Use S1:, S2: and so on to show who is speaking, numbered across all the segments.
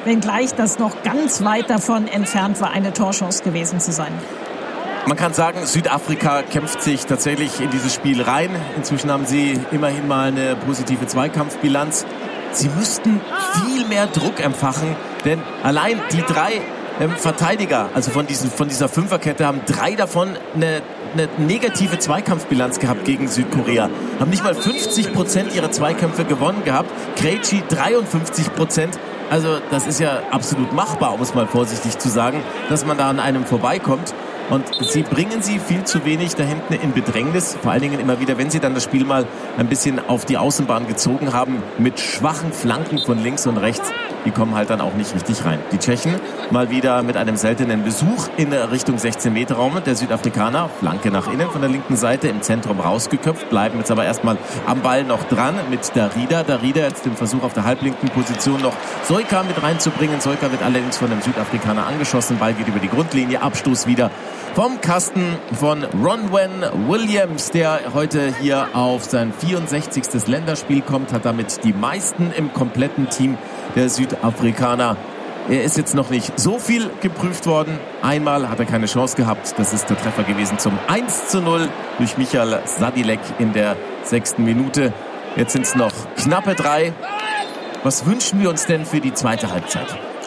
S1: wenngleich das noch ganz weit davon entfernt war, eine Torchance gewesen zu sein.
S2: Man kann sagen, Südafrika kämpft sich tatsächlich in dieses Spiel rein. Inzwischen haben sie immerhin mal eine positive Zweikampfbilanz. Sie müssten viel mehr Druck empfachen, denn allein die 3 Verteidiger, also von dieser Fünferkette, haben 3 davon eine negative Zweikampfbilanz gehabt gegen Südkorea. Haben nicht mal 50% ihrer Zweikämpfe gewonnen gehabt. Krejci 53%. Also das ist ja absolut machbar, um es mal vorsichtig zu sagen, dass man da an einem vorbeikommt. Und sie bringen sie viel zu wenig da hinten in Bedrängnis. Vor allen Dingen immer wieder, wenn sie dann das Spiel mal ein bisschen auf die Außenbahn gezogen haben, mit schwachen Flanken von links und rechts. Die kommen halt dann auch nicht richtig rein. Die Tschechen mal wieder mit einem seltenen Besuch in Richtung 16-Meter-Raum. Der Südafrikaner, Flanke nach innen von der linken Seite, im Zentrum rausgeköpft, bleiben jetzt aber erstmal am Ball noch dran mit Darida. Darida jetzt den Versuch auf der halblinken Position noch Soyka mit reinzubringen. Soyka wird allerdings von dem Südafrikaner angeschossen. Ball geht über die Grundlinie, Abstoß wieder vom Kasten von Ronwen Williams, der heute hier auf sein 64. Länderspiel kommt, hat damit die meisten im kompletten Team der Südafrikaner. Er ist jetzt noch nicht so viel geprüft worden. Einmal hat er keine Chance gehabt. Das ist der Treffer gewesen zum 1:0 durch Michael Sadilek in der 6. Minute. Jetzt sind es noch knappe 3. Was wünschen wir uns denn für die zweite Halbzeit?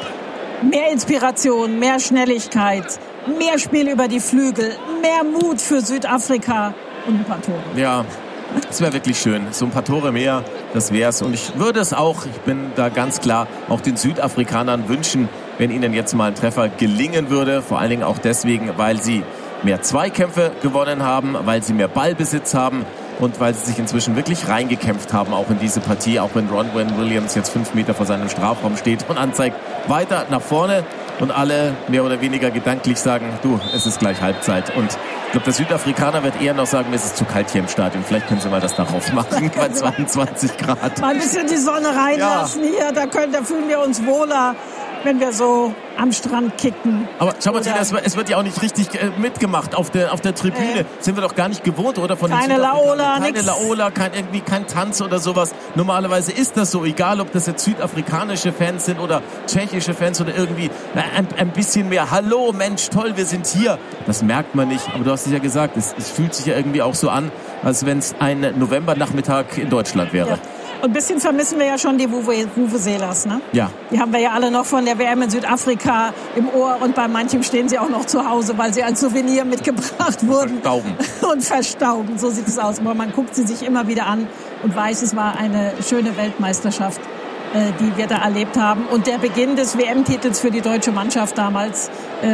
S1: Mehr Inspiration, mehr Schnelligkeit, mehr Spiel über die Flügel, mehr Mut für Südafrika und ein paar Tore.
S2: Ja, das wäre wirklich schön. So ein paar Tore mehr, das wär's. Und ich würde es auch, ich bin da ganz klar, auch den Südafrikanern wünschen, wenn ihnen jetzt mal ein Treffer gelingen würde. Vor allen Dingen auch deswegen, weil sie mehr Zweikämpfe gewonnen haben, weil sie mehr Ballbesitz haben und weil sie sich inzwischen wirklich reingekämpft haben, auch in diese Partie. Auch wenn Ronwen Williams jetzt 5 Meter vor seinem Strafraum steht und anzeigt, weiter nach vorne. Und alle mehr oder weniger gedanklich sagen, du, es ist gleich Halbzeit. Und ich glaube, der Südafrikaner wird eher noch sagen, es ist zu kalt hier im Stadion. Vielleicht können sie mal das darauf machen, bei 22 Grad.
S1: Mal ein bisschen die Sonne reinlassen hier, da fühlen wir uns wohler, wenn wir so am Strand kicken.
S2: Aber schau mal, Tina, es wird ja auch nicht richtig mitgemacht auf der Tribüne. Sind wir doch gar nicht gewohnt, oder? Von
S1: keine Laola,
S2: keine Laola, kein Tanz oder sowas. Normalerweise ist das so, egal ob das jetzt südafrikanische Fans sind oder tschechische Fans oder irgendwie ein bisschen mehr. Hallo, Mensch, toll, wir sind hier. Das merkt man nicht, aber du hast es ja gesagt, es fühlt sich ja irgendwie auch so an, als wenn es ein Novembernachmittag in Deutschland wäre.
S1: Ja. Und ein bisschen vermissen wir ja schon die Vuvuzelas, ne?
S2: Ja.
S1: Die haben wir ja alle noch von der WM in Südafrika im Ohr und bei manchem stehen sie auch noch zu Hause, weil sie als Souvenir mitgebracht wurden.
S2: Verstauben.
S1: Und verstauben, so sieht es aus. Aber man guckt sie sich immer wieder an und weiß, es war eine schöne Weltmeisterschaft, die wir da erlebt haben. Und der Beginn des WM-Titels für die deutsche Mannschaft damals,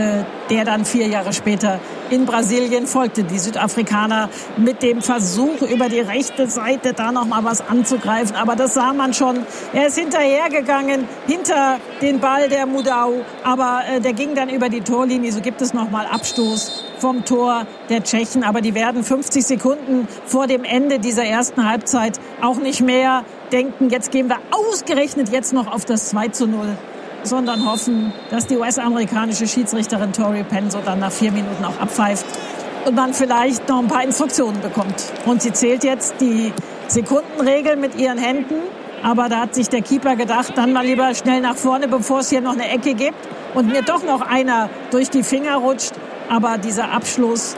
S1: der dann 4 Jahre später in Brasilien folgte. Die Südafrikaner mit dem Versuch, über die rechte Seite da noch mal was anzugreifen. Aber das sah man schon. Er ist hinterhergegangen, hinter den Ball der Mudau. Aber der ging dann über die Torlinie. So gibt es noch mal Abstoß vom Tor der Tschechen. Aber die werden 50 Sekunden vor dem Ende dieser ersten Halbzeit auch nicht mehr denken, jetzt gehen wir ausgerechnet jetzt noch auf das 2:0, sondern hoffen, dass die US-amerikanische Schiedsrichterin Tori Penso dann nach 4 Minuten auch abpfeift und man vielleicht noch ein paar Instruktionen bekommt. Und sie zählt jetzt die Sekundenregel mit ihren Händen, aber da hat sich der Keeper gedacht, dann mal lieber schnell nach vorne, bevor es hier noch eine Ecke gibt und mir doch noch einer durch die Finger rutscht. Aber dieser Abstoß,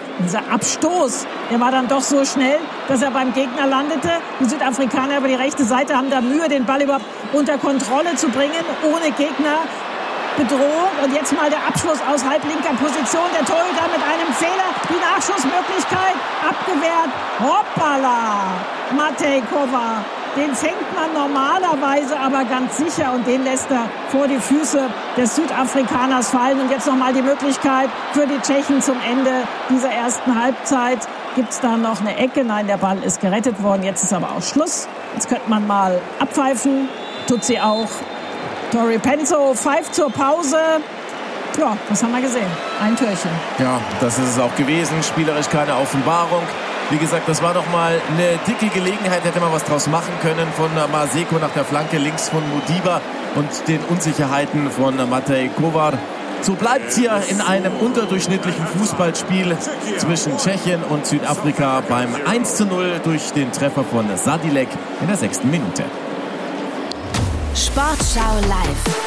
S1: der war dann doch so schnell, dass er beim Gegner landete. Die Südafrikaner über die rechte Seite haben da Mühe, den Ball überhaupt unter Kontrolle zu bringen, ohne Gegnerbedrohung. Und jetzt mal der Abschluss aus halblinker Position. Der Torhüter mit einem Fehler, die Nachschussmöglichkeit abgewehrt. Hoppala! Matej Kovar. Den fängt man normalerweise aber ganz sicher und den lässt er vor die Füße des Südafrikaners fallen. Und jetzt nochmal die Möglichkeit für die Tschechen zum Ende dieser ersten Halbzeit. Gibt es da noch eine Ecke? Nein, der Ball ist gerettet worden. Jetzt ist aber auch Schluss. Jetzt könnte man mal abpfeifen. Tut sie auch. Tori Penso pfeift zur Pause. Ja, das haben wir gesehen. Ein Türchen.
S2: Ja, das ist es auch gewesen. Spielerisch keine Offenbarung. Wie gesagt, das war doch mal eine dicke Gelegenheit, hätte man was draus machen können von Maseko nach der Flanke links von Modiba und den Unsicherheiten von Matej Kovar. So bleibt es hier in einem unterdurchschnittlichen Fußballspiel zwischen Tschechien und Südafrika beim 1:0 durch den Treffer von Sadilek in der 6. Minute.
S3: Sportschau live.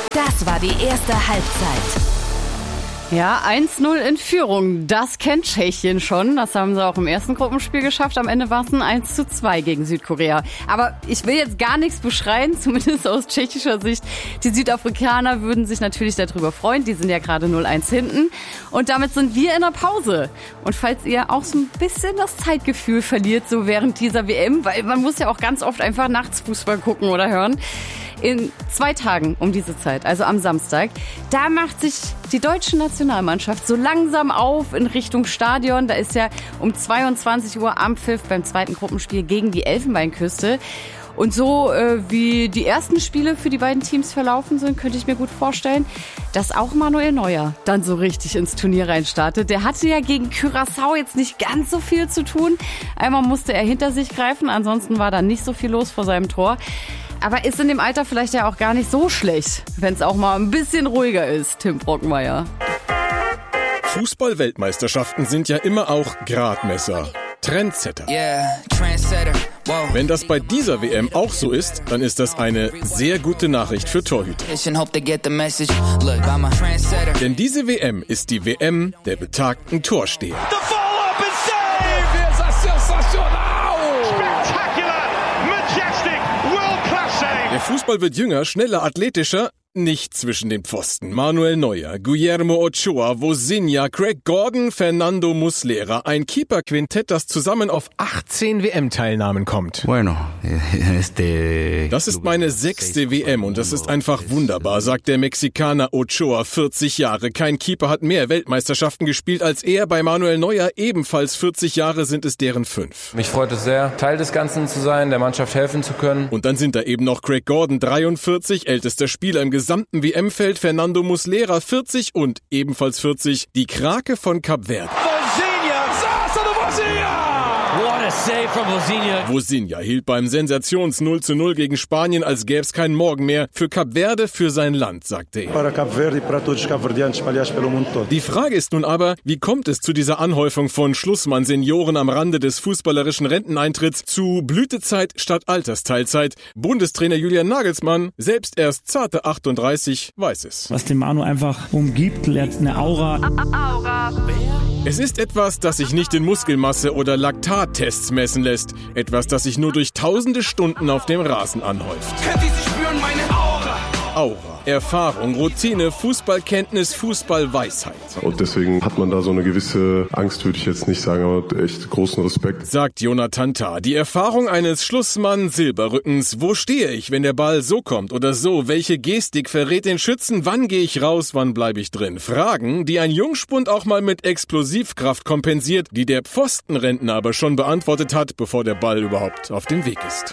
S3: Das war die erste Halbzeit.
S4: Ja, 1-0 in Führung. Das kennt Tschechien schon. Das haben sie auch im ersten Gruppenspiel geschafft. Am Ende war es ein 1:2 gegen Südkorea. Aber ich will jetzt gar nichts beschreien, zumindest aus tschechischer Sicht. Die Südafrikaner würden sich natürlich darüber freuen. Die sind ja gerade 0-1 hinten. Und damit sind wir in der Pause. Und falls ihr auch so ein bisschen das Zeitgefühl verliert, so während dieser WM, weil man muss ja auch ganz oft einfach nachts Fußball gucken oder hören. In 2 Tagen um diese Zeit, also am Samstag, da macht sich die deutsche Nationalmannschaft so langsam auf in Richtung Stadion. Da ist ja um 22 Uhr Anpfiff beim zweiten Gruppenspiel gegen die Elfenbeinküste. Und so wie die ersten Spiele für die beiden Teams verlaufen sind, könnte ich mir gut vorstellen, dass auch Manuel Neuer dann so richtig ins Turnier reinstartet. Der hatte ja gegen Curaçao jetzt nicht ganz so viel zu tun. Einmal musste er hinter sich greifen, ansonsten war da nicht so viel los vor seinem Tor. Aber ist in dem Alter vielleicht ja auch gar nicht so schlecht, wenn es auch mal ein bisschen ruhiger ist, Tim Brockmeier.
S5: Fußball-Weltmeisterschaften sind ja immer auch Gradmesser, Trendsetter. Wenn das bei dieser WM auch so ist, dann ist das eine sehr gute Nachricht für Torhüter. Denn diese WM ist die WM der betagten Torsteher. Der Fußball wird jünger, schneller, athletischer, nicht zwischen den Pfosten. Manuel Neuer, Guillermo Ochoa, Vozinha, Craig Gordon, Fernando Muslera. Ein Keeper-Quintett, das zusammen auf 18 WM-Teilnahmen kommt. Das ist meine 6. WM und das ist einfach wunderbar, sagt der Mexikaner Ochoa, 40 Jahre. Kein Keeper hat mehr Weltmeisterschaften gespielt als er. Bei Manuel Neuer ebenfalls 40 Jahre sind es deren 5.
S6: Mich freut es sehr, Teil des Ganzen zu sein, der Mannschaft helfen zu können.
S5: Und dann sind da eben noch Craig Gordon, 43, ältester Spieler im gesamten WM-Feld, Fernando Muslera, 40 und ebenfalls 40, die Krake von Kap Verde. Vozinha hielt beim Sensations-0:0 gegen Spanien, als gäb's keinen Morgen mehr. Für Kap Verde, für sein Land, sagte er. Die Frage ist nun aber, wie kommt es zu dieser Anhäufung von Schlussmann-Senioren am Rande des fußballerischen Renteneintritts zu Blütezeit statt Altersteilzeit? Bundestrainer Julian Nagelsmann, selbst erst zarte 38, weiß es.
S7: Was den Manu einfach umgibt, lernt eine Aura.
S5: Es ist etwas, das sich nicht in Muskelmasse oder Laktattests messen lässt. Etwas, das sich nur durch tausende Stunden auf dem Rasen anhäuft.
S8: Könnt ihr sie spüren, meine Aura?
S5: Aura, Erfahrung, Routine, Fußballkenntnis, Fußballweisheit.
S9: Und deswegen hat man da so eine gewisse Angst, würde ich jetzt nicht sagen, aber echt großen Respekt.
S5: Sagt Jonathan Tah. Die Erfahrung eines Schlussmann-Silberrückens. Wo stehe ich, wenn der Ball so kommt oder so? Welche Gestik verrät den Schützen? Wann gehe ich raus, wann bleibe ich drin? Fragen, die ein Jungspund auch mal mit Explosivkraft kompensiert, die der Pfostenrentner aber schon beantwortet hat, bevor der Ball überhaupt auf dem Weg ist.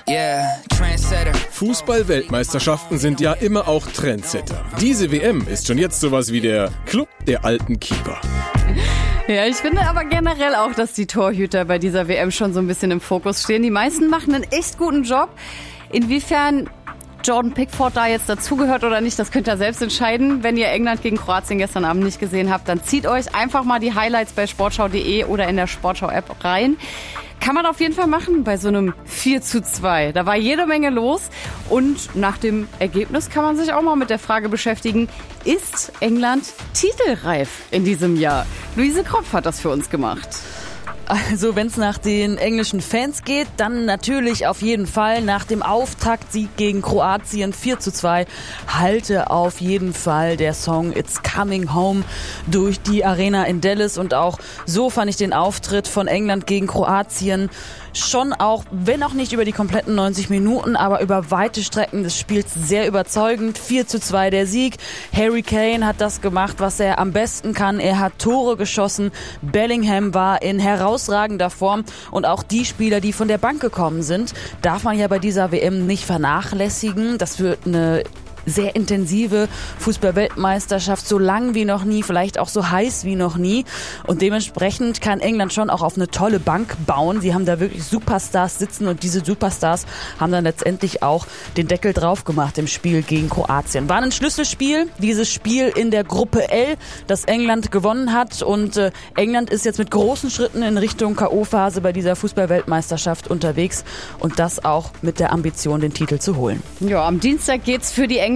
S5: Fußball-Weltmeisterschaften sind ja immer auch Trendsetter. Diese WM ist schon jetzt sowas wie der Club der alten Keeper.
S4: Ja, ich finde aber generell auch, dass die Torhüter bei dieser WM schon so ein bisschen im Fokus stehen. Die meisten machen einen echt guten Job. Inwiefern Jordan Pickford da jetzt dazugehört oder nicht, das könnt ihr selbst entscheiden. Wenn ihr England gegen Kroatien gestern Abend nicht gesehen habt, dann zieht euch einfach mal die Highlights bei sportschau.de oder in der Sportschau-App rein. Kann man auf jeden Fall machen bei so einem 4:2. Da war jede Menge los. Und nach dem Ergebnis kann man sich auch mal mit der Frage beschäftigen, ist England titelreif in diesem Jahr? Luise Kropf hat das für uns gemacht.
S10: Also wenn es nach den englischen Fans geht, dann natürlich auf jeden Fall nach dem Auftaktsieg gegen Kroatien 4:2 halte auf jeden Fall der Song It's Coming Home durch die Arena in Dallas. Und auch so fand ich den Auftritt von England gegen Kroatien schon auch, wenn auch nicht über die kompletten 90 Minuten, aber über weite Strecken des Spiels sehr überzeugend. 4:2 der Sieg. Harry Kane hat das gemacht, was er am besten kann. Er hat Tore geschossen. Bellingham war in herausragender Form. Und auch die Spieler, die von der Bank gekommen sind, darf man ja bei dieser WM nicht vernachlässigen. Das wird eine sehr intensive Fußball-Weltmeisterschaft, so lang wie noch nie, vielleicht auch so heiß wie noch nie. Und dementsprechend kann England schon auch auf eine tolle Bank bauen. Sie haben da wirklich Superstars sitzen und diese Superstars haben dann letztendlich auch den Deckel drauf gemacht im Spiel gegen Kroatien. War ein Schlüsselspiel, dieses Spiel in der Gruppe L, das England gewonnen hat. Und England ist jetzt mit großen Schritten in Richtung K.O.-Phase bei dieser Fußball-Weltmeisterschaft unterwegs und das auch mit der Ambition, den Titel zu holen.
S4: Ja, am Dienstag geht's für die Engländer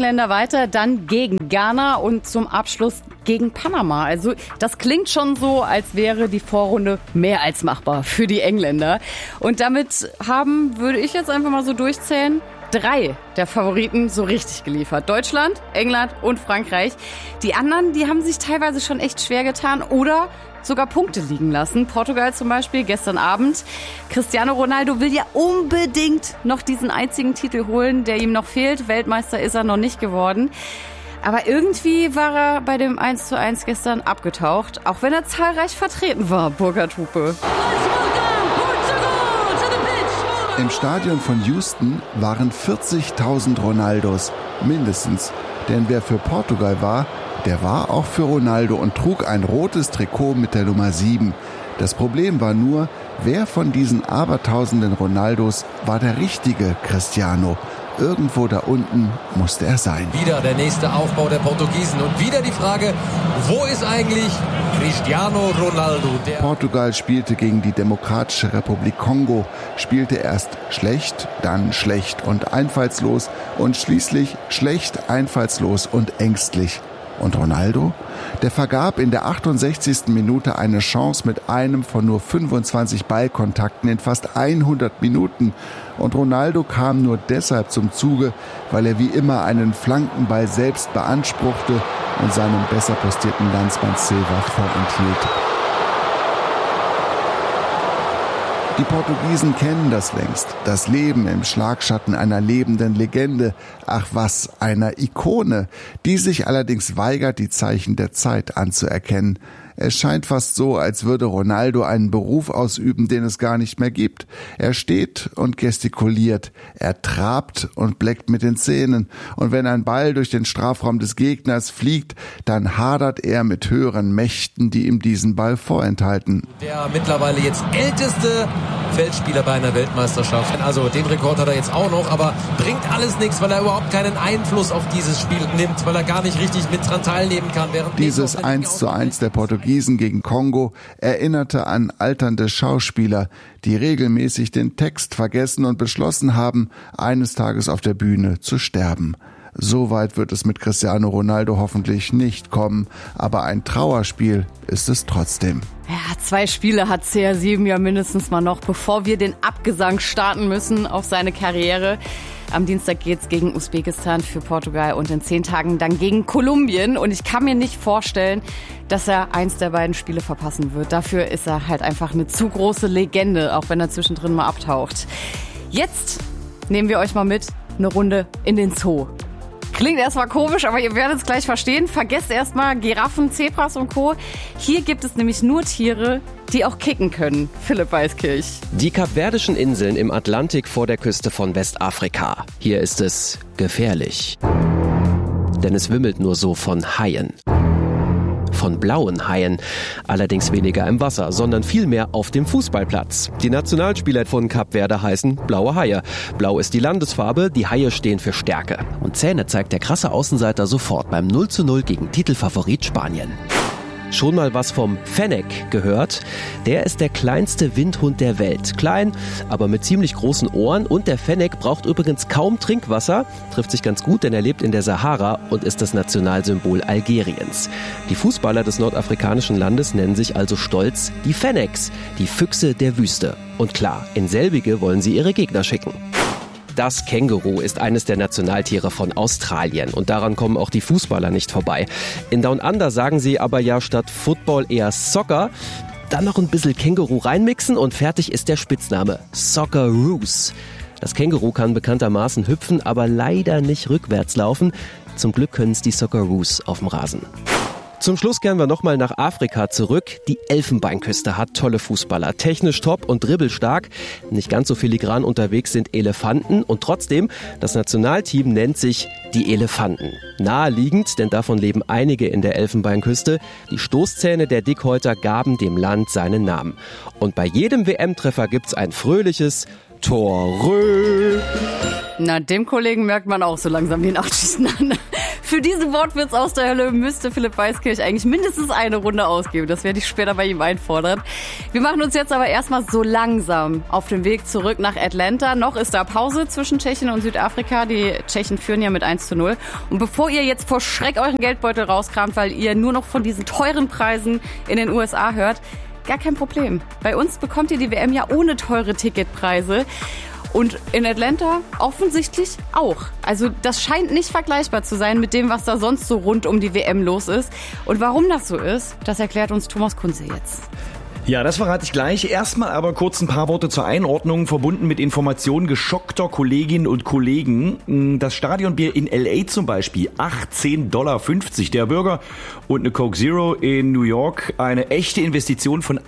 S4: Engländer weiter, dann gegen Ghana und zum Abschluss gegen Panama. Also das klingt schon so, als wäre die Vorrunde mehr als machbar für die Engländer. Und damit würde ich jetzt einfach mal so durchzählen, 3 der Favoriten so richtig geliefert. Deutschland, England und Frankreich. Die anderen, die haben sich teilweise schon echt schwer getan oder sogar Punkte liegen lassen. Portugal zum Beispiel gestern Abend. Cristiano Ronaldo will ja unbedingt noch diesen einzigen Titel holen, der ihm noch fehlt. Weltmeister ist er noch nicht geworden. Aber irgendwie war er bei dem 1:1 gestern abgetaucht, auch wenn er zahlreich vertreten war, Burkhard Hupe.
S11: Im Stadion von Houston waren 40.000 Ronaldos, mindestens. Denn wer für Portugal war, der war auch für Ronaldo und trug ein rotes Trikot mit der Nummer 7. Das Problem war nur, wer von diesen abertausenden Ronaldos war der richtige Cristiano? Irgendwo da unten musste er sein.
S12: Wieder der nächste Aufbau der Portugiesen und wieder die Frage, wo ist eigentlich Cristiano Ronaldo?
S11: Portugal spielte gegen die Demokratische Republik Kongo, spielte erst schlecht, dann schlecht und einfallslos und schließlich schlecht, einfallslos und ängstlich. Und Ronaldo? Der vergab in der 68. Minute eine Chance mit einem von nur 25 Ballkontakten in fast 100 Minuten. Und Ronaldo kam nur deshalb zum Zuge, weil er wie immer einen Flankenball selbst beanspruchte und seinem besser postierten Landsmann Silva vorenthielt. Die Portugiesen kennen das längst. Das Leben im Schlagschatten einer lebenden Legende. Ach was, einer Ikone, die sich allerdings weigert, die Zeichen der Zeit anzuerkennen. Es scheint fast so, als würde Ronaldo einen Beruf ausüben, den es gar nicht mehr gibt. Er steht und gestikuliert, er trabt und bleckt mit den Zähnen. Und wenn ein Ball durch den Strafraum des Gegners fliegt, dann hadert er mit höheren Mächten, die ihm diesen Ball vorenthalten.
S12: Der mittlerweile jetzt älteste Feldspieler bei einer Weltmeisterschaft. Also den Rekord hat er jetzt auch noch, aber bringt alles nichts, weil er überhaupt keinen Einfluss auf dieses Spiel nimmt, weil er gar nicht richtig mit dran teilnehmen kann.
S11: Dieses 1:1 der Portugiesen gegen Kongo erinnerte an alternde Schauspieler, die regelmäßig den Text vergessen und beschlossen haben, eines Tages auf der Bühne zu sterben. So weit wird es mit Cristiano Ronaldo hoffentlich nicht kommen, aber ein Trauerspiel ist es trotzdem.
S4: Ja, 2 Spiele hat CR7 ja mindestens mal noch, bevor wir den Abgesang starten müssen auf seine Karriere. Am Dienstag geht's gegen Usbekistan für Portugal und in 10 Tagen dann gegen Kolumbien. Und ich kann mir nicht vorstellen, dass er eins der beiden Spiele verpassen wird. Dafür ist er halt einfach eine zu große Legende, auch wenn er zwischendrin mal abtaucht. Jetzt nehmen wir euch mal mit, eine Runde in den Zoo. Klingt erstmal komisch, aber ihr werdet es gleich verstehen. Vergesst erstmal Giraffen, Zebras und Co. Hier gibt es nämlich nur Tiere, die auch kicken können. Philipp Weiskirch.
S13: Die Kapverdischen Inseln im Atlantik vor der Küste von Westafrika. Hier ist es gefährlich. Denn es wimmelt nur so von Haien. Von blauen Haien. Allerdings weniger im Wasser, sondern vielmehr auf dem Fußballplatz. Die Nationalspieler von Kap Verde heißen blaue Haie. Blau ist die Landesfarbe, die Haie stehen für Stärke. Und Zähne zeigt der krasse Außenseiter sofort beim 0:0 gegen Titelfavorit Spanien. Schon mal was vom Fennec gehört? Der ist der kleinste Windhund der Welt. Klein, aber mit ziemlich großen Ohren. Und der Fennec braucht übrigens kaum Trinkwasser. Trifft sich ganz gut, denn er lebt in der Sahara und ist das Nationalsymbol Algeriens. Die Fußballer des nordafrikanischen Landes nennen sich also stolz die Fennecs, die Füchse der Wüste. Und klar, in selbige wollen sie ihre Gegner schicken. Das Känguru ist eines der Nationaltiere von Australien und daran kommen auch die Fußballer nicht vorbei. In Down Under sagen sie aber ja statt Football eher Soccer. Dann noch ein bisschen Känguru reinmixen und fertig ist der Spitzname Socceroos. Das Känguru kann bekanntermaßen hüpfen, aber leider nicht rückwärts laufen. Zum Glück können es die Socceroos auf dem Rasen. Zum Schluss kehren wir nochmal nach Afrika zurück. Die Elfenbeinküste hat tolle Fußballer, technisch top und dribbelstark. Nicht ganz so filigran unterwegs sind Elefanten und trotzdem, das Nationalteam nennt sich die Elefanten. Naheliegend, denn davon leben einige in der Elfenbeinküste. Die Stoßzähne der Dickhäuter gaben dem Land seinen Namen. Und bei jedem WM-Treffer gibt's ein fröhliches Torö.
S4: Na, dem Kollegen merkt man auch so langsam den Abschießen an. für diesen Wortwitz aus der Hölle müsste Philipp Weiskirch eigentlich mindestens eine Runde ausgeben. Das werde ich später bei ihm einfordern. Wir machen uns jetzt aber erstmal so langsam auf den Weg zurück nach Atlanta. Noch ist da Pause zwischen Tschechien und Südafrika. Die Tschechen führen ja mit 1:0. Und bevor ihr jetzt vor Schreck euren Geldbeutel rauskramt, weil ihr nur noch von diesen teuren Preisen in den USA hört, gar kein Problem. Bei uns bekommt ihr die WM ja ohne teure Ticketpreise. Und in Atlanta offensichtlich auch. Also das scheint nicht vergleichbar zu sein mit dem, was da sonst so rund um die WM los ist. Und warum das so ist, das erklärt uns Thomas Kunze jetzt.
S14: Ja, das verrate ich gleich. Erstmal aber kurz ein paar Worte zur Einordnung, verbunden mit Informationen geschockter Kolleginnen und Kollegen. Das Stadionbier in L.A. zum Beispiel, $18,50 der Burger und eine Coke Zero in New York, eine echte Investition von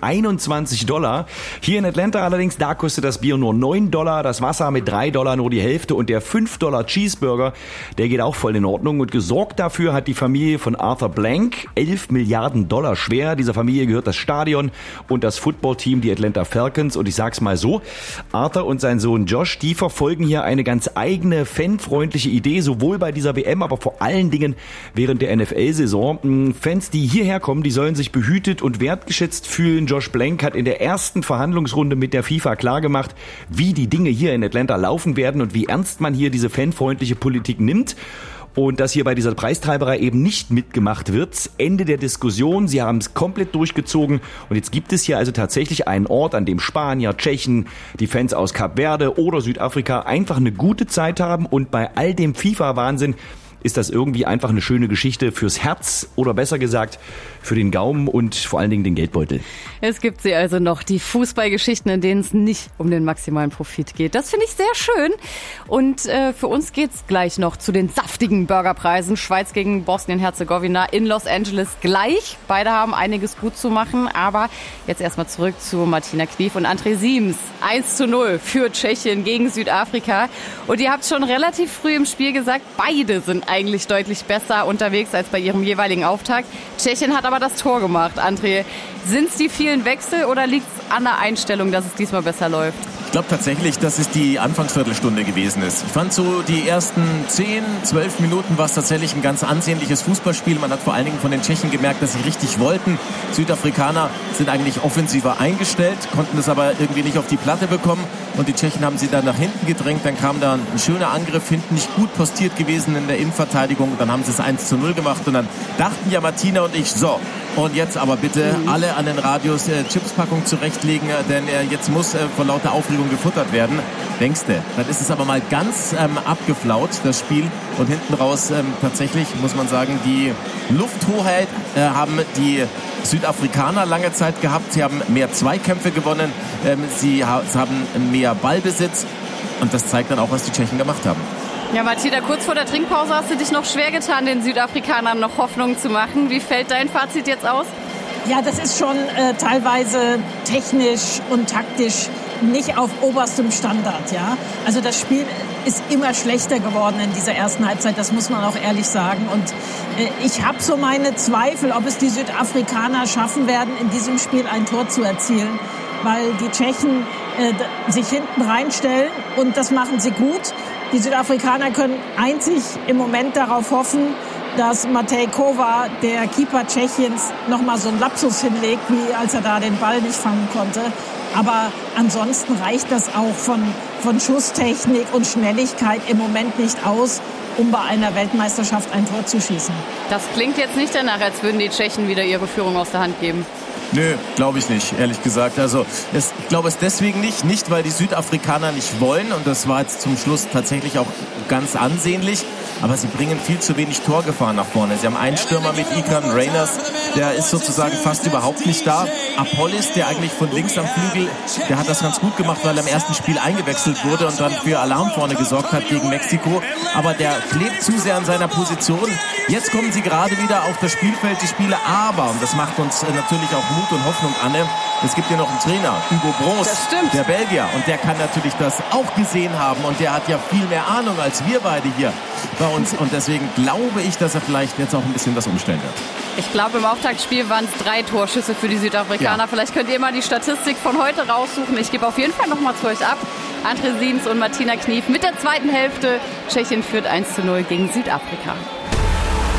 S14: $21. Hier in Atlanta allerdings, da kostet das Bier nur $9, das Wasser mit $3 nur die Hälfte und der $5 Cheeseburger, der geht auch voll in Ordnung. Und gesorgt dafür hat die Familie von Arthur Blank, $11 Milliarden schwer. Dieser Familie gehört das Stadion und das Footballteam, die Atlanta Falcons. Und ich sag's mal so, Arthur und sein Sohn Josh, die verfolgen hier eine ganz eigene, fanfreundliche Idee, sowohl bei dieser WM, aber vor allen Dingen während der NFL-Saison. Fans, die hierher kommen, die sollen sich behütet und wertgeschätzt fühlen. Josh Blank hat in der ersten Verhandlungsrunde mit der FIFA klargemacht, wie die Dinge hier in Atlanta laufen werden und wie ernst man hier diese fanfreundliche Politik nimmt. Und dass hier bei dieser Preistreiberei eben nicht mitgemacht wird. Ende der Diskussion, sie haben es komplett durchgezogen und jetzt gibt es hier also tatsächlich einen Ort, an dem Spanier, Tschechen, die Fans aus Kap Verde oder Südafrika einfach eine gute Zeit haben und bei all dem FIFA-Wahnsinn ist das irgendwie einfach eine schöne Geschichte fürs Herz oder besser gesagt für den Gaumen und vor allen Dingen den Geldbeutel.
S4: Es gibt sie also noch, die Fußballgeschichten, in denen es nicht um den maximalen Profit geht. Das finde ich sehr schön. Und für uns geht's gleich noch zu den saftigen Burgerpreisen. Schweiz gegen Bosnien-Herzegowina in Los Angeles gleich. Beide haben einiges gut zu machen. Aber jetzt erstmal zurück zu Martina Knief und André Siems. 1:0 für Tschechien gegen Südafrika. Und ihr habt schon relativ früh im Spiel gesagt, beide sind eigentlich deutlich besser unterwegs als bei ihrem jeweiligen Auftakt. Tschechien hat aber das Tor gemacht. André, sind es die vielen Wechsel oder liegt es an der Einstellung, dass es diesmal besser läuft?
S2: Ich glaube tatsächlich, dass es die Anfangsviertelstunde gewesen ist. Ich fand so die ersten 10, 12 Minuten war es tatsächlich ein ganz ansehnliches Fußballspiel. Man hat vor allen Dingen von den Tschechen gemerkt, dass sie richtig wollten. Südafrikaner sind eigentlich offensiver eingestellt, konnten es aber irgendwie nicht auf die Platte bekommen. Und die Tschechen haben sie dann nach hinten gedrängt. Dann kam da ein schöner Angriff hinten, nicht gut postiert gewesen in der Innenverteidigung. Dann haben sie es 1:0 gemacht und dann dachten ja Martina und ich, so, und jetzt aber bitte alle an den Radios Chipspackung zurechtlegen, denn jetzt muss vor lauter Aufregung gefuttert werden. Denkste, dann ist es aber mal ganz abgeflaut, das Spiel. Und hinten raus tatsächlich, muss man sagen, die Lufthoheit haben die Südafrikaner lange Zeit gehabt. Sie haben mehr Zweikämpfe gewonnen. Sie haben mehr Ballbesitz. Und das zeigt dann auch, was die Tschechen gemacht haben.
S4: Ja, Martina, kurz vor der Trinkpause hast du dich noch schwer getan, den Südafrikanern noch Hoffnung zu machen. Wie fällt dein Fazit jetzt aus?
S1: Ja, das ist schon teilweise technisch und taktisch nicht auf oberstem Standard, ja. Also das Spiel ist immer schlechter geworden in dieser ersten Halbzeit, das muss man auch ehrlich sagen. Und ich habe so meine Zweifel, ob es die Südafrikaner schaffen werden, in diesem Spiel ein Tor zu erzielen, weil die Tschechen sich hinten reinstellen und das machen sie gut. Die Südafrikaner können einzig im Moment darauf hoffen, dass Matej Kova, der Keeper Tschechiens, nochmal so einen Lapsus hinlegt, wie als er da den Ball nicht fangen konnte. Aber ansonsten reicht das auch von Schusstechnik und Schnelligkeit im Moment nicht aus, um bei einer Weltmeisterschaft ein Tor zu schießen.
S4: Das klingt jetzt nicht danach, als würden die Tschechen wieder ihre Führung aus der Hand geben.
S2: Nö, glaube ich nicht, ehrlich gesagt. Also ich glaube es deswegen nicht, weil die Südafrikaner nicht wollen. Und das war jetzt zum Schluss tatsächlich auch ganz ansehnlich. Aber sie bringen viel zu wenig Torgefahr nach vorne. Sie haben einen Stürmer mit Ikran Reyners, der ist sozusagen fast überhaupt nicht da. Apollis, der eigentlich von links am Flügel, der hat das ganz gut gemacht, weil er im ersten Spiel eingewechselt wurde und dann für Alarm vorne gesorgt hat gegen Mexiko. Aber der klebt zu sehr an seiner Position. Jetzt kommen sie gerade wieder auf das Spielfeld, die Spieler. Aber, und das macht uns natürlich auch Mut und Hoffnung, Anne, es gibt ja noch einen Trainer, Hugo Broos, der Belgier. Und der kann natürlich das auch gesehen haben. Und der hat ja viel mehr Ahnung als wir beide hier bei uns. Und deswegen glaube ich, dass er vielleicht jetzt auch ein bisschen was umstellen wird.
S4: Ich glaube, im Auftaktspiel waren es 3 Torschüsse für die Südafrikaner. Ja. Vielleicht könnt ihr mal die Statistik von heute raussuchen. Ich gebe auf jeden Fall nochmal zu euch ab. André Siems und Martina Knief mit der zweiten Hälfte. Tschechien führt 1:0 gegen Südafrika.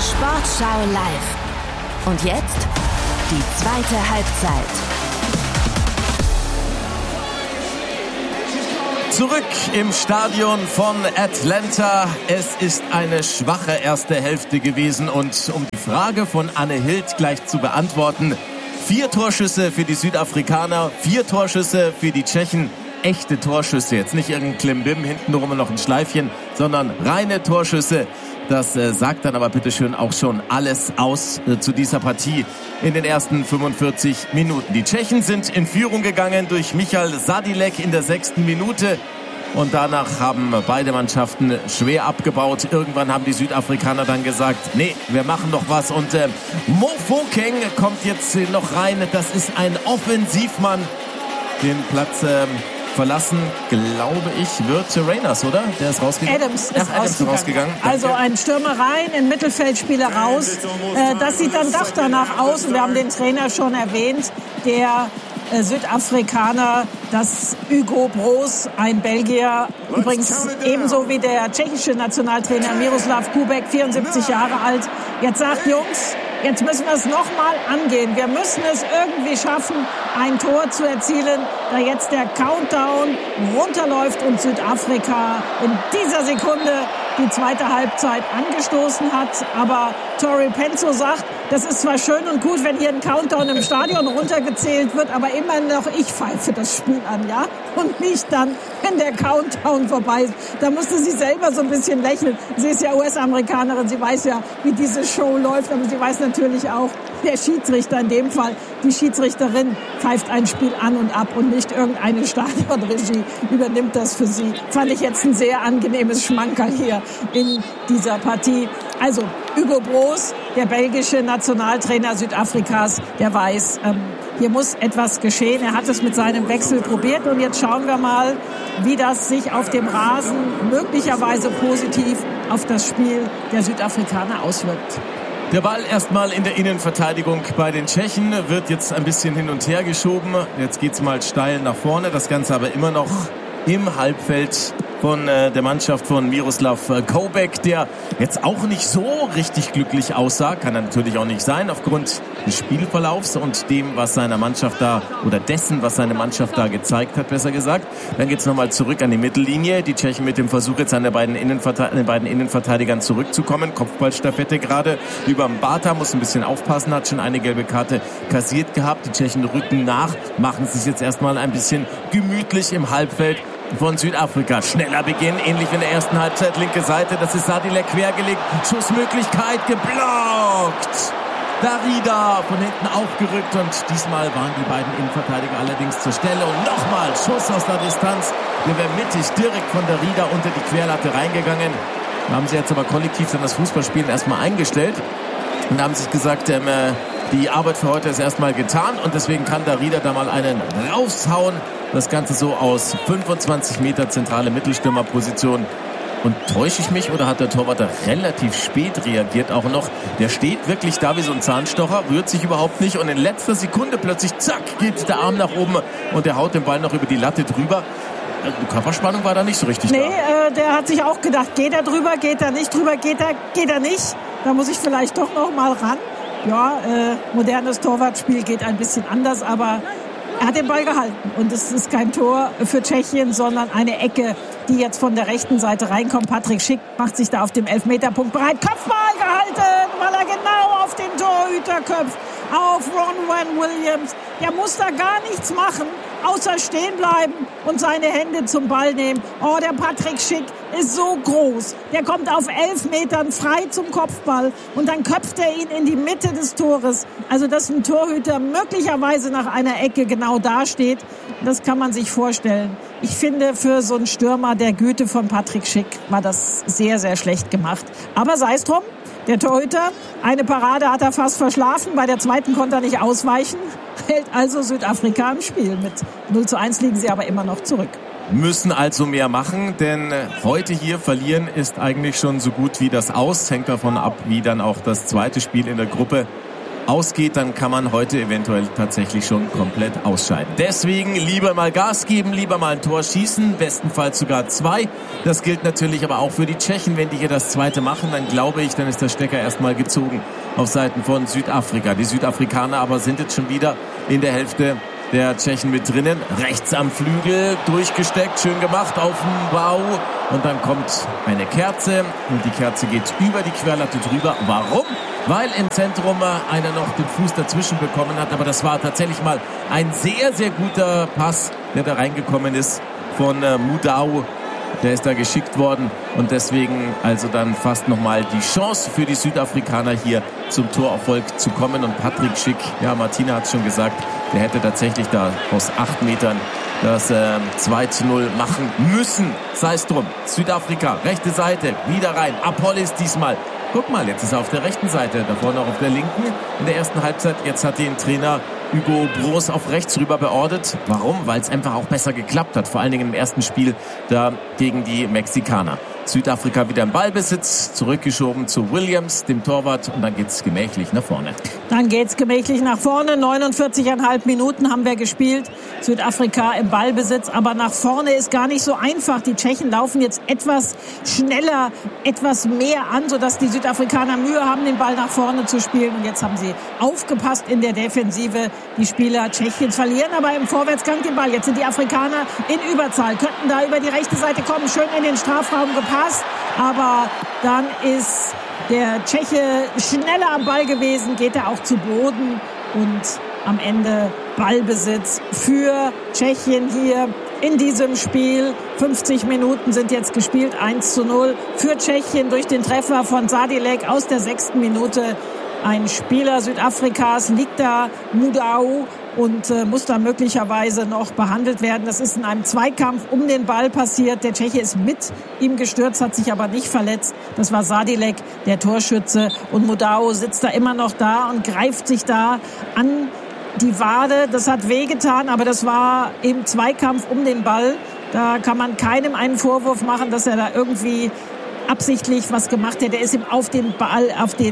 S3: Sportschau live. Und jetzt die zweite Halbzeit.
S2: Zurück im Stadion von Atlanta. Es ist eine schwache erste Hälfte gewesen und um die Frage von Anne Hild gleich zu beantworten, 4 Torschüsse für die Südafrikaner, 4 Torschüsse für die Tschechen. Echte Torschüsse, jetzt nicht irgendein Klimbim, hintenrum noch ein Schleifchen, sondern reine Torschüsse. Das sagt dann aber bitteschön auch schon alles aus zu dieser Partie in den ersten 45 Minuten. Die Tschechen sind in Führung gegangen durch Michal Sadilek in der 6. Minute. Und danach haben beide Mannschaften schwer abgebaut. Irgendwann haben die Südafrikaner dann gesagt, nee, wir machen noch was. Und Mofokeng kommt jetzt noch rein. Das ist ein Offensivmann. Den Platz verlassen, glaube ich, wird Reyners, oder? Der ist rausgegangen.
S1: Adams ist rausgegangen. Also ein Stürmer rein, ein Mittelfeldspieler raus. Das sieht dann doch danach aus. Und wir haben den Trainer schon erwähnt, der Südafrikaner, das Hugo Broos, ein Belgier, übrigens ebenso wie der tschechische Nationaltrainer Miroslav Kubek, 74 Jahre alt, jetzt sagt, Jungs, jetzt müssen wir es nochmal angehen. Wir müssen es irgendwie schaffen, ein Tor zu erzielen, da jetzt der Countdown runterläuft und Südafrika in dieser Sekunde die zweite Halbzeit angestoßen hat. Aber Tori Penzo sagt, das ist zwar schön und gut, wenn hier ein Countdown im Stadion runtergezählt wird, aber immer noch ich pfeife das Spiel an, ja? Und nicht dann, wenn der Countdown vorbei ist. Da musste sie selber so ein bisschen lächeln. Sie ist ja US-Amerikanerin, sie weiß ja, wie diese Show läuft, aber sie weiß natürlich auch, der Schiedsrichter in dem Fall, die Schiedsrichterin pfeift ein Spiel an und ab und nicht irgendeine Stadionregie übernimmt das für sie. Fand ich jetzt ein sehr angenehmes Schmankerl hier in dieser Partie. Also Hugo Broos, der belgische Nationaltrainer Südafrikas, der weiß, hier muss etwas geschehen. Er hat es mit seinem Wechsel probiert und jetzt schauen wir mal, wie das sich auf dem Rasen möglicherweise positiv auf das Spiel der Südafrikaner auswirkt.
S2: Der Ball erstmal in der Innenverteidigung bei den Tschechen, wird jetzt ein bisschen hin und her geschoben. Jetzt geht's mal steil nach vorne, das Ganze aber immer noch im Halbfeld von der Mannschaft von Miroslav Kubek, der jetzt auch nicht so richtig glücklich aussah. Kann er natürlich auch nicht sein, aufgrund des Spielverlaufs und dem, was seine Mannschaft da, oder dessen, was seine Mannschaft da gezeigt hat, besser gesagt. Dann geht's nochmal zurück an die Mittellinie. Die Tschechen mit dem Versuch, jetzt an den beiden Innenverteidigern zurückzukommen. Kopfballstaffette gerade über Mbata, muss ein bisschen aufpassen, hat schon eine gelbe Karte kassiert gehabt. Die Tschechen rücken nach, machen es jetzt erstmal ein bisschen gemütlich im Halbfeld von Südafrika. Schneller Beginn, ähnlich wie in der ersten Halbzeit, linke Seite, das ist Sadilek quergelegt, Schussmöglichkeit geblockt. Darida von hinten aufgerückt und diesmal waren die beiden Innenverteidiger allerdings zur Stelle und nochmal Schuss aus der Distanz. Der wäre mittig direkt von Darida unter die Querlatte reingegangen. Da haben sie jetzt aber kollektiv dann das Fußballspielen erstmal eingestellt und haben sich gesagt, die Arbeit für heute ist erstmal getan und deswegen kann Darida da mal einen raushauen. Das Ganze so aus 25 Meter zentrale Mittelstürmerposition. Und täusche ich mich oder hat der Torwart da relativ spät reagiert auch noch? Der steht wirklich da wie so ein Zahnstocher, rührt sich überhaupt nicht und in letzter Sekunde plötzlich, zack, geht der Arm nach oben und der haut den Ball noch über die Latte drüber. Die Körperspannung war da nicht so richtig da.
S1: Der hat sich auch gedacht, geht er drüber, geht er nicht drüber, geht er nicht. Da muss ich vielleicht doch noch mal ran. Ja, modernes Torwartspiel geht ein bisschen anders, aber er hat den Ball gehalten und es ist kein Tor für Tschechien, sondern eine Ecke, die jetzt von der rechten Seite reinkommt. Patrick Schick macht sich da auf dem Elfmeterpunkt bereit. Kopfball gehalten, weil er genau auf den Torhüter köpft. Auf Ronwen Williams. Der muss da gar nichts machen, außer stehen bleiben und seine Hände zum Ball nehmen. Oh, der Patrick Schick ist so groß. Der kommt auf 11 Metern frei zum Kopfball und dann köpft er ihn in die Mitte des Tores. Also, dass ein Torhüter möglicherweise nach einer Ecke genau da steht, das kann man sich vorstellen. Ich finde, für so einen Stürmer der Güte von Patrick Schick war das sehr, sehr schlecht gemacht. Aber sei es drum. Der Torhüter, eine Parade hat er fast verschlafen, bei der zweiten konnte er nicht ausweichen, hält also Südafrika im Spiel. Mit 0:1 liegen sie aber immer noch zurück.
S2: Müssen also mehr machen, denn heute hier verlieren ist eigentlich schon so gut wie das Aus. Hängt davon ab, wie dann auch das zweite Spiel in der Gruppe ausgeht, dann kann man heute eventuell tatsächlich schon komplett ausscheiden. Deswegen lieber mal Gas geben, lieber mal ein Tor schießen, bestenfalls sogar 2. Das gilt natürlich aber auch für die Tschechen. Wenn die hier das zweite machen, dann glaube ich, dann ist der Stecker erstmal gezogen auf Seiten von Südafrika. Die Südafrikaner aber sind jetzt schon wieder in der Hälfte der Tschechen mit drinnen. Rechts am Flügel durchgesteckt, schön gemacht auf dem Bau. Und dann kommt eine Kerze und die Kerze geht über die Querlatte drüber. Warum? Weil im Zentrum einer noch den Fuß dazwischen bekommen hat. Aber das war tatsächlich mal ein sehr, sehr guter Pass, der da reingekommen ist von Mudau. Der ist da geschickt worden und deswegen also dann fast nochmal die Chance für die Südafrikaner hier zum Torerfolg zu kommen. Und Patrick Schick, ja, Martina hat es schon gesagt, der hätte tatsächlich da aus 8 Metern das 2:0 machen müssen. Sei es drum. Südafrika, rechte Seite, wieder rein. Apollis diesmal. Guck mal, jetzt ist er auf der rechten Seite, davor noch auf der linken. In der ersten Halbzeit, jetzt hat den Trainer Hugo Broos auf rechts rüber beordert. Warum? Weil es einfach auch besser geklappt hat. Vor allen Dingen im ersten Spiel da gegen die Mexikaner. Südafrika wieder im Ballbesitz, zurückgeschoben zu Williams, dem Torwart, und dann geht's gemächlich nach vorne.
S1: Dann geht's gemächlich nach vorne. 49,5 Minuten haben wir gespielt. Südafrika im Ballbesitz, aber nach vorne ist gar nicht so einfach. Die Tschechen laufen jetzt etwas schneller, etwas mehr an, sodass die Südafrikaner Mühe haben, den Ball nach vorne zu spielen. Und jetzt haben sie aufgepasst in der Defensive. Die Spieler Tschechiens verlieren aber im Vorwärtsgang den Ball. Jetzt sind die Afrikaner in Überzahl, könnten da über die rechte Seite kommen, schön in den Strafraum gepasst. Aber dann ist der Tscheche schneller am Ball gewesen, geht er auch zu Boden und am Ende Ballbesitz für Tschechien hier in diesem Spiel. 50 Minuten sind jetzt gespielt, 1:0 für Tschechien durch den Treffer von Sadilek aus der 6. Minute. Ein Spieler Südafrikas liegt da, Mudau, und muss da möglicherweise noch behandelt werden. Das ist in einem Zweikampf um den Ball passiert. Der Tscheche ist mit ihm gestürzt, hat sich aber nicht verletzt. Das war Sadilek, der Torschütze. Und Mudau sitzt da immer noch da und greift sich da an die Wade. Das hat wehgetan, aber das war im Zweikampf um den Ball. Da kann man keinem einen Vorwurf machen, dass er da irgendwie absichtlich was gemacht hat. Der ist ihm auf den Ball,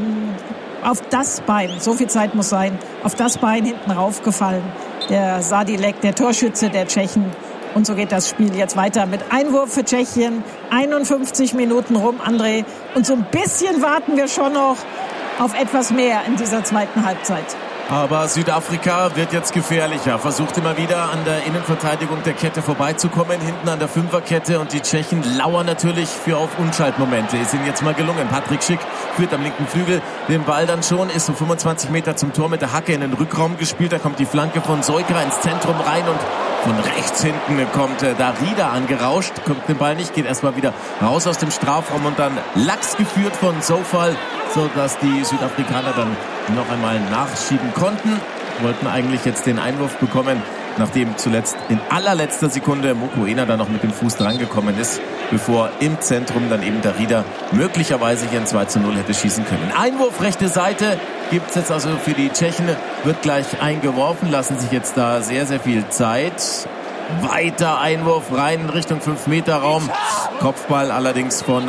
S1: auf das Bein, so viel Zeit muss sein, auf das Bein hinten raufgefallen. Der Sadilek, der Torschütze der Tschechen. Und so geht das Spiel jetzt weiter mit Einwurf für Tschechien. 51 Minuten rum, André. Und so ein bisschen warten wir schon noch auf etwas mehr in dieser zweiten Halbzeit.
S2: Aber Südafrika wird jetzt gefährlicher, versucht immer wieder an der Innenverteidigung der Kette vorbeizukommen, hinten an der Fünferkette, und die Tschechen lauern natürlich für auf Unschaltmomente. Ist ihnen jetzt mal gelungen. Patrick Schick führt am linken Flügel den Ball dann schon, ist so 25 Meter zum Tor mit der Hacke in den Rückraum gespielt. Da kommt die Flanke von Soikra ins Zentrum rein und von rechts hinten kommt Darida angerauscht, kommt den Ball nicht, geht erstmal wieder raus aus dem Strafraum und dann Lachs geführt von Sofal, sodass die Südafrikaner dann noch einmal nachschieben konnten. Wollten eigentlich jetzt den Einwurf bekommen, nachdem zuletzt in allerletzter Sekunde Mokoena dann noch mit dem Fuß drangekommen ist, bevor im Zentrum dann eben Darida möglicherweise hier ein 2:0 hätte schießen können. Einwurf rechte Seite gibt's jetzt also für die Tschechen, wird gleich eingeworfen, lassen sich jetzt da sehr, sehr viel Zeit. Weiter Einwurf rein in Richtung 5-Meter-Raum. Kopfball allerdings von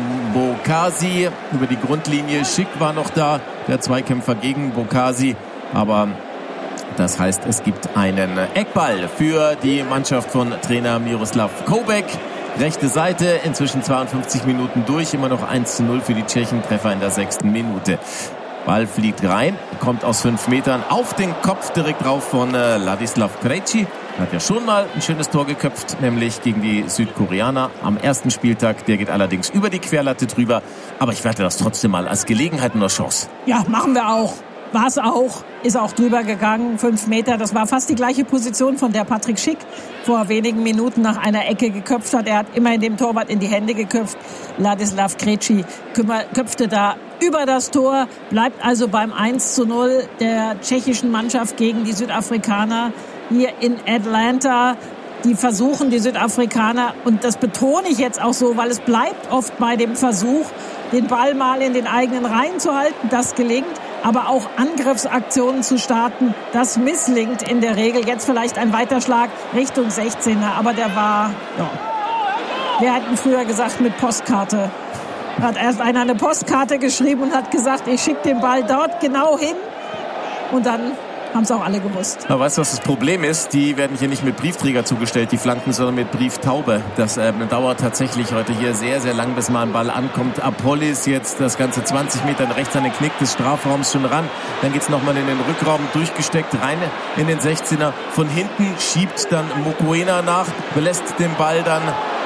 S2: Bokasi über die Grundlinie. Schick war noch da, der Zweikämpfer gegen Bokasi. Aber das heißt, es gibt einen Eckball für die Mannschaft von Trainer Miroslav Koubek. Rechte Seite, inzwischen 52 Minuten durch, immer noch 1:0 für die Tschechen, Treffer in der 6. Minute. Ball fliegt rein, kommt aus 5 Metern auf den Kopf direkt drauf von Ladislav Krejci. Hat ja schon mal ein schönes Tor geköpft, nämlich gegen die Südkoreaner am ersten Spieltag. Der geht allerdings über die Querlatte drüber. Aber ich werte das trotzdem mal als Gelegenheit und als Chance.
S1: Ja, machen wir auch. War es auch. Ist auch drüber gegangen. 5 Meter. Das war fast die gleiche Position, von der Patrick Schick vor wenigen Minuten nach einer Ecke geköpft hat. Er hat immerhin dem Torwart in die Hände geköpft. Ladislav Krejci köpfte da über das Tor. Bleibt also beim 1:0 der tschechischen Mannschaft gegen die Südafrikaner hier in Atlanta. Die versuchen, die Südafrikaner, und das betone ich jetzt auch so, weil es bleibt oft bei dem Versuch, den Ball mal in den eigenen Reihen zu halten. Das gelingt. Aber auch Angriffsaktionen zu starten, das misslingt in der Regel. Jetzt vielleicht ein Weiterschlag Richtung 16er, aber der war, ja, wir hätten früher gesagt mit Postkarte. Hat erst einer eine Postkarte geschrieben und hat gesagt, ich schicke den Ball dort genau hin, Und dann haben es auch alle gewusst.
S2: Aber weißt du, was das Problem ist? Die werden hier nicht mit Briefträger zugestellt, die Flanken, sondern mit Brieftaube. Das dauert tatsächlich heute hier sehr, sehr lang, bis mal ein Ball ankommt. Apolis jetzt das ganze 20 Meter rechts an den Knick des Strafraums schon ran. Dann geht's nochmal in den Rückraum, durchgesteckt, rein in den 16er. Von hinten schiebt dann Mokoena nach, belässt den Ball dann,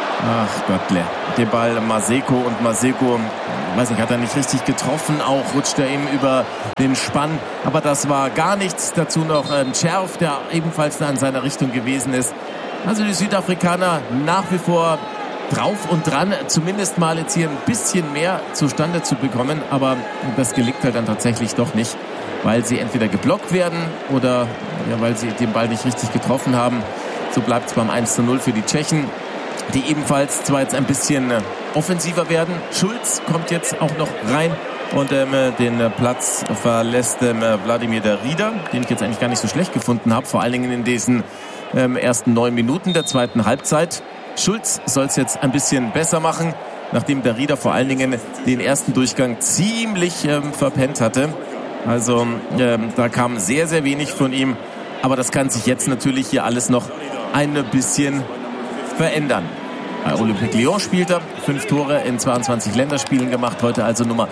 S2: ach Gottle, den Ball Maseko, und Maseko, weiß nicht, hat er nicht richtig getroffen, auch rutscht er ihm über den Spann, aber das war gar nichts. Dazu noch ein Scherf, der ebenfalls da in seiner Richtung gewesen ist. Also die Südafrikaner nach wie vor drauf und dran, zumindest mal jetzt hier ein bisschen mehr zustande zu bekommen, aber das gelingt halt dann tatsächlich doch nicht, weil sie entweder geblockt werden oder weil sie den Ball nicht richtig getroffen haben. So bleibt es beim 1:0 für die Tschechen, die ebenfalls zwar jetzt ein bisschen offensiver werden. Schulz kommt jetzt auch noch rein und den Platz verlässt Wladimir Darida, den ich jetzt eigentlich gar nicht so schlecht gefunden habe, vor allen Dingen in diesen ersten 9 Minuten der zweiten Halbzeit. Schulz soll es jetzt ein bisschen besser machen, nachdem Darida vor allen Dingen den ersten Durchgang ziemlich verpennt hatte. Also da kam sehr, sehr wenig von ihm, aber das kann sich jetzt natürlich hier alles noch ein bisschen verändern. Bei Olympique Lyon spielt er, 5 Tore in 22 Länderspielen gemacht, heute also Nummer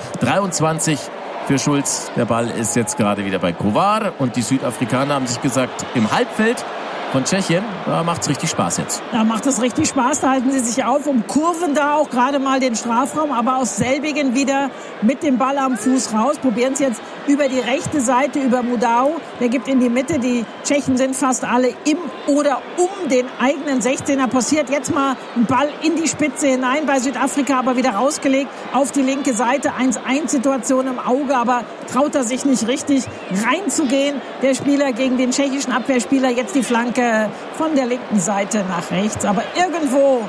S2: 23 für Schulz. Der Ball ist jetzt gerade wieder bei Kovar und die Südafrikaner haben sich gesagt, im Halbfeld von Tschechien, da macht es richtig Spaß jetzt.
S1: Da macht es richtig Spaß, da halten sie sich auf, umkurven da auch gerade mal den Strafraum, aber aus selbigen wieder mit dem Ball am Fuß raus, probieren es jetzt über die rechte Seite, über Mudau, der gibt in die Mitte, die Tschechen sind fast alle im oder um den eigenen 16er, passiert jetzt mal ein Ball in die Spitze hinein, bei Südafrika aber wieder rausgelegt auf die linke Seite, 1-1-Situation im Auge, aber traut er sich nicht richtig reinzugehen, der Spieler gegen den tschechischen Abwehrspieler, jetzt die Flanke von der linken Seite nach rechts. Aber irgendwo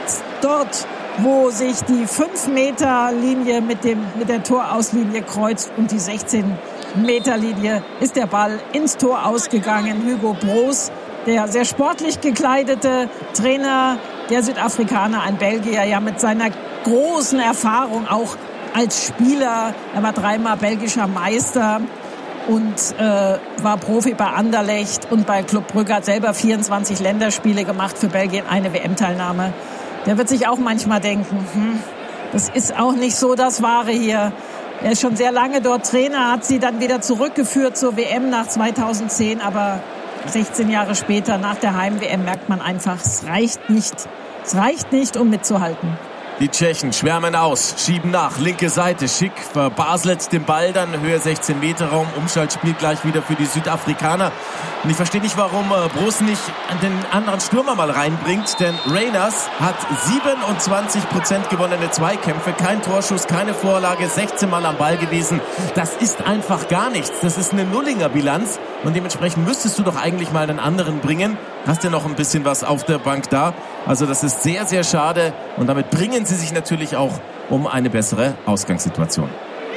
S1: dort, wo sich die 5-Meter-Linie mit der Torauslinie kreuzt und die 16-Meter-Linie, ist der Ball ins Tor ausgegangen. Hugo Broos, der sehr sportlich gekleidete Trainer der Südafrikaner, ein Belgier, ja mit seiner großen Erfahrung auch als Spieler. Er war 3-mal belgischer Meister und war Profi bei Anderlecht und bei Club Brugge, hat selber 24 Länderspiele gemacht, für Belgien eine WM-Teilnahme. Der wird sich auch manchmal denken, das ist auch nicht so das Wahre hier. Er ist schon sehr lange dort Trainer, hat sie dann wieder zurückgeführt zur WM nach 2010, aber 16 Jahre später, nach der Heim-WM, merkt man einfach, es reicht nicht. Es reicht nicht, um mitzuhalten.
S2: Die Tschechen schwärmen aus, schieben nach, linke Seite, Schick verbaselt den Ball, dann Höhe 16 Meter Raum, Umschaltspiel gleich wieder für die Südafrikaner. Und ich verstehe nicht, warum Broos nicht den anderen Stürmer mal reinbringt, denn Reyners hat 27% gewonnene Zweikämpfe, kein Torschuss, keine Vorlage, 16 Mal am Ball gewesen. Das ist einfach gar nichts, das ist eine Nullinger-Bilanz und dementsprechend müsstest du doch eigentlich mal einen anderen bringen. Hast ja noch ein bisschen was auf der Bank da. Also das ist sehr, sehr schade und damit bringen sie sich natürlich auch um eine bessere Ausgangssituation.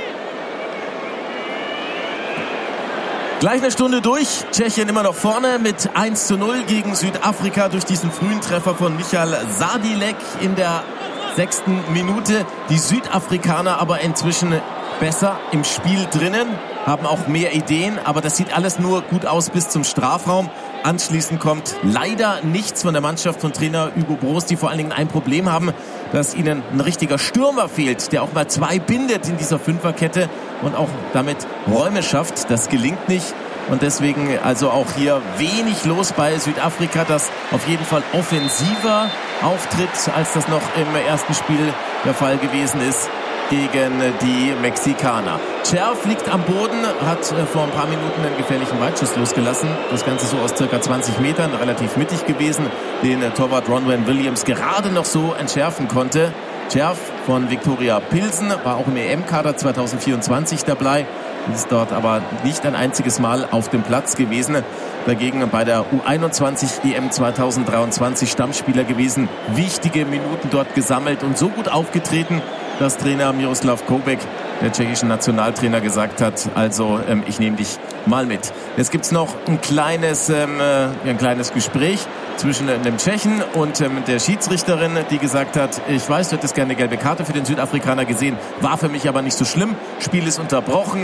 S2: Gleich eine Stunde durch. Tschechien immer noch vorne mit 1:0 gegen Südafrika durch diesen frühen Treffer von Michal Sadilek in der 6. Minute. Die Südafrikaner aber inzwischen besser im Spiel drinnen, haben auch mehr Ideen, aber das sieht alles nur gut aus bis zum Strafraum. Anschließend kommt leider nichts von der Mannschaft von Trainer Hugo Broos, die vor allen Dingen ein Problem haben, dass ihnen ein richtiger Stürmer fehlt, der auch mal 2 bindet in dieser Fünferkette und auch damit Räume schafft. Das gelingt nicht und deswegen also auch hier wenig los bei Südafrika, das auf jeden Fall offensiver auftritt, als das noch im ersten Spiel der Fall gewesen ist gegen die Mexikaner. Scherf liegt am Boden, hat vor ein paar Minuten einen gefährlichen Weitschuss losgelassen. Das Ganze so aus circa 20 Metern, relativ mittig gewesen, den Torwart Ronwen Williams gerade noch so entschärfen konnte. Scherf von Viktoria Pilsen war auch im EM-Kader 2024 dabei, ist dort aber nicht ein einziges Mal auf dem Platz gewesen. Dagegen bei der U21 EM 2023 Stammspieler gewesen, wichtige Minuten dort gesammelt und so gut aufgetreten, dass Trainer Miroslav Koubek, der tschechischen Nationaltrainer, gesagt hat, also ich nehme dich mal mit. Jetzt gibt's noch ein kleines Gespräch zwischen dem Tschechen und der Schiedsrichterin, die gesagt hat, ich weiß, du hättest gerne eine gelbe Karte für den Südafrikaner gesehen, war für mich aber nicht so schlimm, Spiel ist unterbrochen.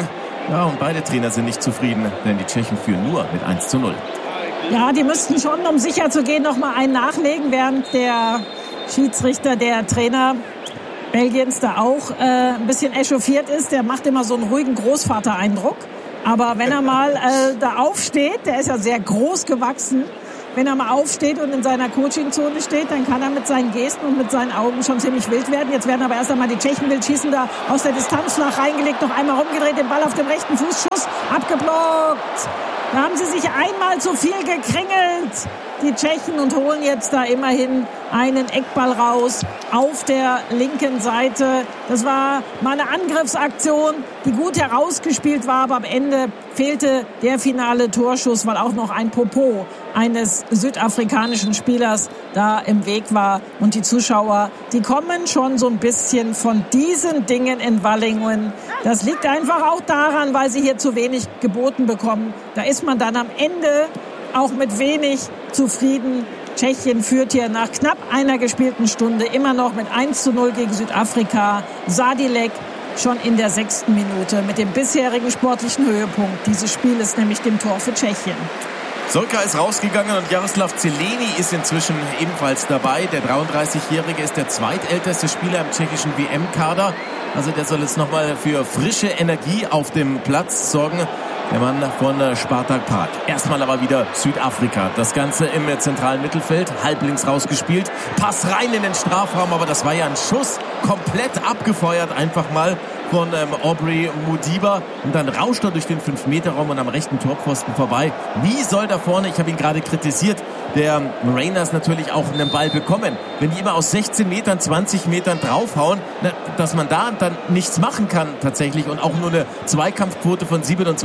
S2: Ja, und beide Trainer sind nicht zufrieden, denn die Tschechen führen nur mit 1:0.
S1: Ja, die müssten schon, um sicher zu gehen, noch mal einen nachlegen, während der Schiedsrichter, der Trainer Belgiens, da auch ein bisschen echauffiert ist. Der macht immer so einen ruhigen Großvater-Eindruck. Aber wenn er mal da aufsteht, der ist ja sehr groß gewachsen, wenn er mal aufsteht und in seiner Coaching-Zone steht, dann kann er mit seinen Gesten und mit seinen Augen schon ziemlich wild werden. Jetzt werden aber erst einmal die Tschechen wild schießen, da aus der Distanz flach reingelegt, noch einmal rumgedreht, den Ball auf dem rechten Fußschuss, abgeblockt. Da haben sie sich einmal zu viel gekringelt, die Tschechen, und holen jetzt da immerhin einen Eckball raus auf der linken Seite. Das war mal eine Angriffsaktion, die gut herausgespielt war, aber am Ende fehlte der finale Torschuss, weil auch noch ein Popo eines südafrikanischen Spielers da im Weg war. Und die Zuschauer, die kommen schon so ein bisschen von diesen Dingen in Wallingen. Das liegt einfach auch daran, weil sie hier zu wenig geboten bekommen. Da ist man dann am Ende auch mit wenig zufrieden. Tschechien führt hier nach knapp einer gespielten Stunde immer noch mit 1:0 gegen Südafrika. Sadilek schon in der 6. Minute mit dem bisherigen sportlichen Höhepunkt dieses Spieles, nämlich dem Tor für Tschechien.
S2: Solka ist rausgegangen und Jaroslav Zeleny ist inzwischen ebenfalls dabei. Der 33-Jährige ist der zweitälteste Spieler im tschechischen WM-Kader. Also der soll jetzt nochmal für frische Energie auf dem Platz sorgen. Der Mann von Spartak Prag. Erstmal aber wieder Südafrika. Das Ganze im zentralen Mittelfeld. Halblinks rausgespielt. Pass rein in den Strafraum, aber das war ja ein Schuss. Komplett abgefeuert einfach mal von Aubrey Mudiba. Und dann rauscht er durch den 5-Meter-Raum und am rechten Torpfosten vorbei. Wie soll da vorne, ich habe ihn gerade kritisiert, der Rangers natürlich auch einen Ball bekommen. Wenn die immer aus 16 Metern, 20 Metern draufhauen, dass man da dann nichts machen kann tatsächlich und auch nur eine Zweikampfquote von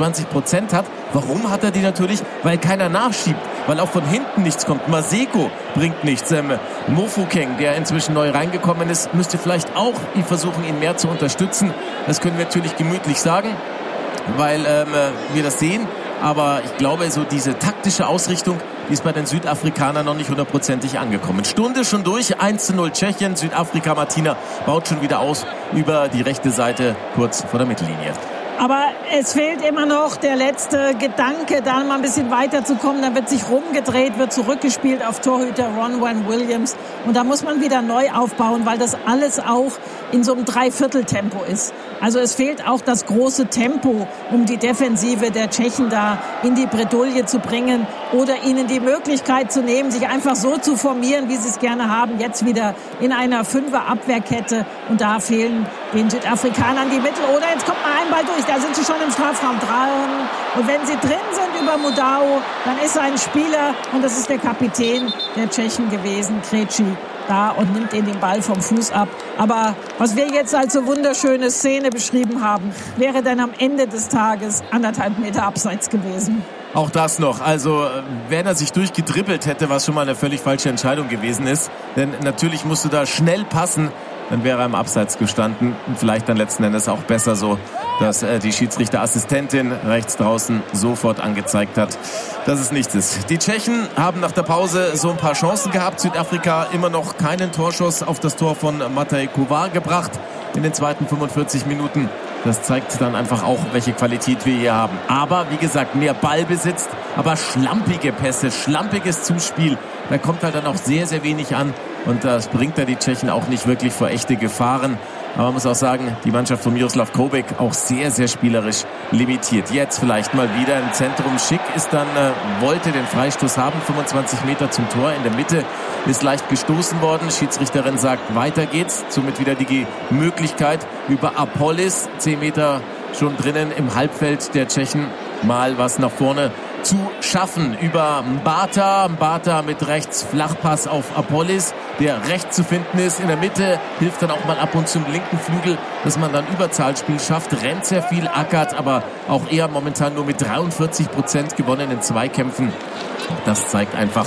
S2: 27% hat. Warum hat er die natürlich? Weil keiner nachschiebt, weil auch von hinten nichts kommt. Maseko bringt nichts. Mofokeng, der inzwischen neu reingekommen ist, müsste vielleicht auch versuchen, ihn mehr zu unterstützen. Das können wir natürlich gemütlich sagen, weil wir das sehen. Aber ich glaube, so diese taktische Ausrichtung, die ist bei den Südafrikanern noch nicht 100%ig angekommen. Stunde schon durch, 1:0 Tschechien. Südafrika, Martina baut schon wieder aus über die rechte Seite kurz vor der Mittellinie.
S1: Aber es fehlt immer noch der letzte Gedanke, da mal ein bisschen weiterzukommen. Dann wird sich rumgedreht, wird zurückgespielt auf Torhüter Ronwen Williams. Und da muss man wieder neu aufbauen, weil das alles auch in so einem Dreivierteltempo ist. Also es fehlt auch das große Tempo, um die Defensive der Tschechen da in die Bredouille zu bringen oder ihnen die Möglichkeit zu nehmen, sich einfach so zu formieren, wie sie es gerne haben. Jetzt wieder in einer 5er-Abwehrkette. Und da fehlen den Südafrikanern die Mittel. Oder jetzt kommt mal ein Ball durch. Da sind sie schon im Strafraum dran. Und wenn sie drin sind über Mudau, dann ist ein Spieler, und das ist der Kapitän der Tschechen gewesen, Krejci, da und nimmt ihnen den Ball vom Fuß ab. Aber was wir jetzt als so wunderschöne Szene beschrieben haben, wäre dann am Ende des Tages 1,5 Meter abseits gewesen.
S2: Auch das noch. Also wenn er sich durchgedribbelt hätte, was schon mal eine völlig falsche Entscheidung gewesen ist. Denn natürlich musst du da schnell passen. Dann wäre er im Abseits gestanden. Und vielleicht dann letzten Endes auch besser so, dass die Schiedsrichterassistentin rechts draußen sofort angezeigt hat, dass es nichts ist. Die Tschechen haben nach der Pause so ein paar Chancen gehabt. Südafrika immer noch keinen Torschuss auf das Tor von Matej Kovar gebracht in den zweiten 45 Minuten. Das zeigt dann einfach auch, welche Qualität wir hier haben. Aber wie gesagt, mehr Ballbesitz, aber schlampige Pässe, schlampiges Zuspiel. Da kommt halt dann auch sehr, sehr wenig an. Und das bringt da die Tschechen auch nicht wirklich vor echte Gefahren. Aber man muss auch sagen, die Mannschaft von Miroslav Koubek auch sehr, sehr spielerisch limitiert. Jetzt vielleicht mal wieder im Zentrum. Schick ist dann, wollte den Freistoß haben, 25 Meter zum Tor. In der Mitte ist leicht gestoßen worden. Schiedsrichterin sagt, weiter geht's. Somit wieder die Möglichkeit über Apollis, 10 Meter schon drinnen im Halbfeld der Tschechen, mal was nach vorne zu schaffen über Mbata. Mbata mit rechts Flachpass auf Apollis, der rechts zu finden ist. In der Mitte hilft dann auch mal ab und zu im linken Flügel, dass man dann Überzahlspiel schafft. Rennt sehr viel, ackert, aber auch eher momentan nur mit 43% gewonnenen Zweikämpfen. Das zeigt einfach,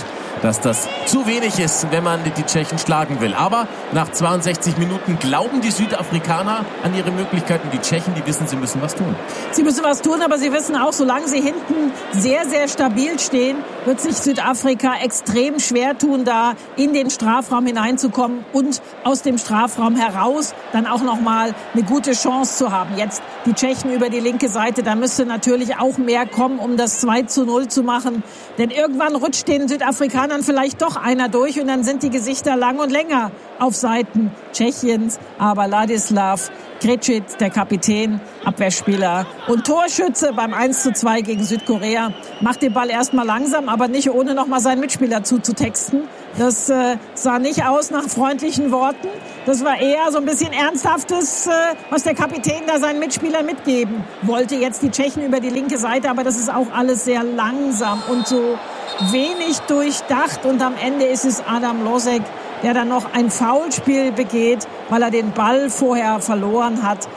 S2: dass das zu wenig ist, wenn man die Tschechen schlagen will. Aber nach 62 Minuten glauben die Südafrikaner an ihre Möglichkeiten. Die Tschechen, die wissen, sie müssen was tun.
S1: Sie müssen was tun, aber sie wissen auch, solange sie hinten sehr, sehr stabil stehen, wird sich Südafrika extrem schwer tun, da in den Strafraum hineinzukommen und aus dem Strafraum heraus dann auch nochmal eine gute Chance zu haben. Jetzt die Tschechen über die linke Seite, da müsste natürlich auch mehr kommen, um das 2:0 zu machen. Denn irgendwann rutscht den Südafrikanern vielleicht doch einer durch und dann sind die Gesichter lang und länger auf Seiten Tschechiens. Aber Ladislav Krejci, der Kapitän, Abwehrspieler und Torschütze beim 1:2 gegen Südkorea, macht den Ball erstmal langsam, aber nicht ohne nochmal seinen Mitspieler zuzutexten. Das sah nicht aus nach freundlichen Worten. Das war eher so ein bisschen Ernsthaftes, was der Kapitän da seinen Mitspielern mitgeben wollte. Jetzt die Tschechen über die linke Seite, aber das ist auch alles sehr langsam und so wenig durchdacht. Und am Ende ist es Adam Losek, der dann noch ein Foulspiel begeht, weil er den Ball vorher verloren hat.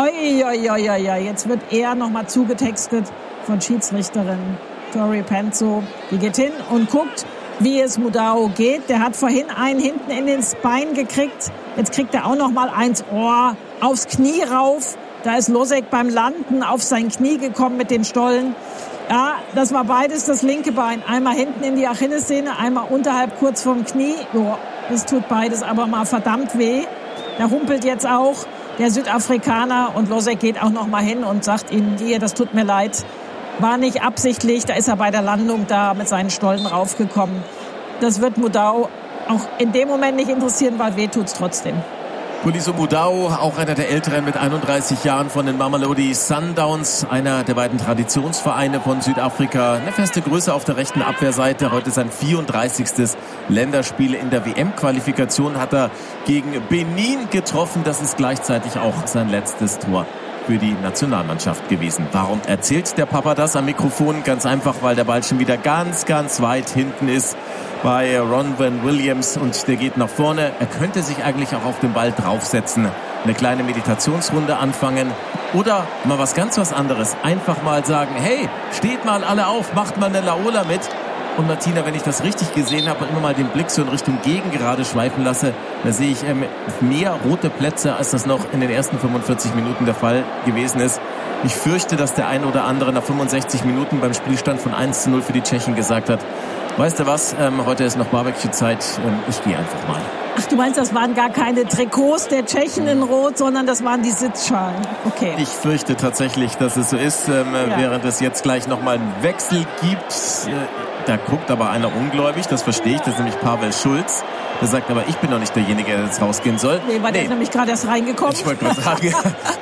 S1: Jetzt wird er nochmal zugetextet von Schiedsrichterin Tori Penzo. Die geht hin und guckt, wie es Mudau geht. Der hat vorhin einen hinten in den Bein gekriegt. Jetzt kriegt er auch noch mal eins aufs Knie rauf. Da ist Losek beim Landen auf sein Knie gekommen mit den Stollen. Ja, das war beides das linke Bein. Einmal hinten in die Achillessehne, einmal unterhalb kurz vom Knie. Jo, das tut beides aber mal verdammt weh. Da humpelt jetzt auch der Südafrikaner und Losek geht auch noch mal hin und sagt ihm, hier, das tut mir leid. War nicht absichtlich, da ist er bei der Landung da mit seinen Stollen raufgekommen. Das wird Mudau auch in dem Moment nicht interessieren, weil weh tut's trotzdem.
S2: Kuliso Mudau, auch einer der Älteren mit 31 Jahren von den Mamelodi Sundowns, einer der beiden Traditionsvereine von Südafrika. Eine feste Größe auf der rechten Abwehrseite. Heute sein 34. Länderspiel in der WM-Qualifikation hat er gegen Benin getroffen. Das ist gleichzeitig auch sein letztes Tor für die Nationalmannschaft gewesen. Warum erzählt der Papa das am Mikrofon? Ganz einfach, weil der Ball schon wieder ganz, ganz weit hinten ist bei Ronwen Williams und der geht nach vorne. Er könnte sich eigentlich auch auf den Ball draufsetzen, eine kleine Meditationsrunde anfangen oder mal was anderes. Einfach mal sagen, hey, steht mal alle auf, macht mal eine Laola mit. Und Martina, wenn ich das richtig gesehen habe und immer mal den Blick so in Richtung Gegengerade schweifen lasse, da sehe ich mehr rote Plätze, als das noch in den ersten 45 Minuten der Fall gewesen ist. Ich fürchte, dass der ein oder andere nach 65 Minuten beim Spielstand von 1:0 für die Tschechen gesagt hat, weißt du was, heute ist noch Barbecue-Zeit, ich gehe einfach mal.
S1: Ach, du meinst, das waren gar keine Trikots der Tschechen in Rot, sondern das waren die Sitzschalen. Okay.
S2: Ich fürchte tatsächlich, dass es so ist, während es jetzt gleich nochmal einen Wechsel gibt. Da guckt aber einer ungläubig, das verstehe ich, das ist nämlich Pavel Schulz. Der sagt aber, ich bin noch nicht derjenige, der jetzt rausgehen soll.
S1: Nee, weil der ist nämlich gerade erst reingekommen.
S2: Ich wollte gerade sagen,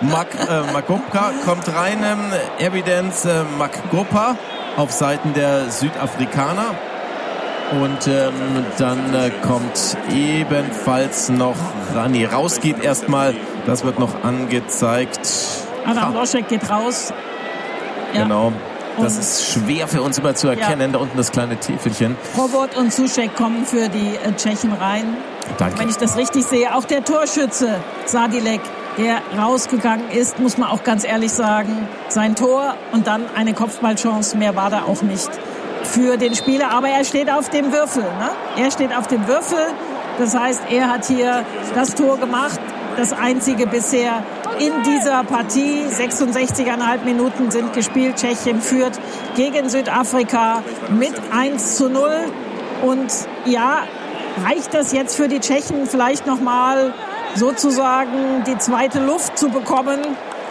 S2: Makopka kommt rein, Evidence Makgopa auf Seiten der Südafrikaner. Und dann kommt ebenfalls noch Rani. Raus geht erstmal, das wird noch angezeigt.
S1: Adam Losek geht raus. Ja.
S2: Genau. Das ist schwer für uns immer zu erkennen. Ja. Da unten das kleine Täfelchen.
S1: Probot und Souček kommen für die Tschechen rein.
S2: Danke.
S1: Wenn ich das richtig sehe, auch der Torschütze Sadilek, der rausgegangen ist, muss man auch ganz ehrlich sagen, sein Tor und dann eine Kopfballchance, mehr war da auch nicht für den Spieler. Aber er steht auf dem Würfel. Ne? Er steht auf dem Würfel. Das heißt, er hat hier das Tor gemacht. Das einzige bisher in dieser Partie. 66,5 Minuten sind gespielt. Tschechien führt gegen Südafrika mit 1:0. Und ja, reicht das jetzt für die Tschechen vielleicht nochmal sozusagen die zweite Luft zu bekommen